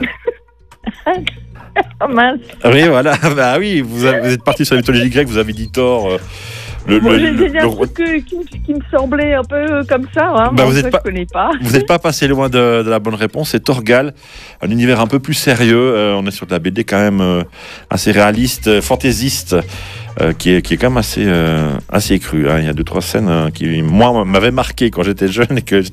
Oh mince. Oui, voilà. Bah oui, vous, avez- vous êtes parti sur la mythologie grecque, vous avez dit Thor. euh, le, Bon, le- j'ai le- j'ai un le- truc que- qui, qui me semblait un peu comme ça. Hein, Bah, mais vous ça, êtes pas- je connais pas. Vous n'êtes pas passé loin de, de la bonne réponse, c'est Thorgal, un univers un peu plus sérieux. Euh, on est sur de la B D quand même euh, assez réaliste, euh, fantaisiste, euh, qui, est, qui est quand même assez, euh, assez cru. Hein. Il y a deux trois scènes euh, qui, moi, m'avaient marqué quand j'étais jeune et que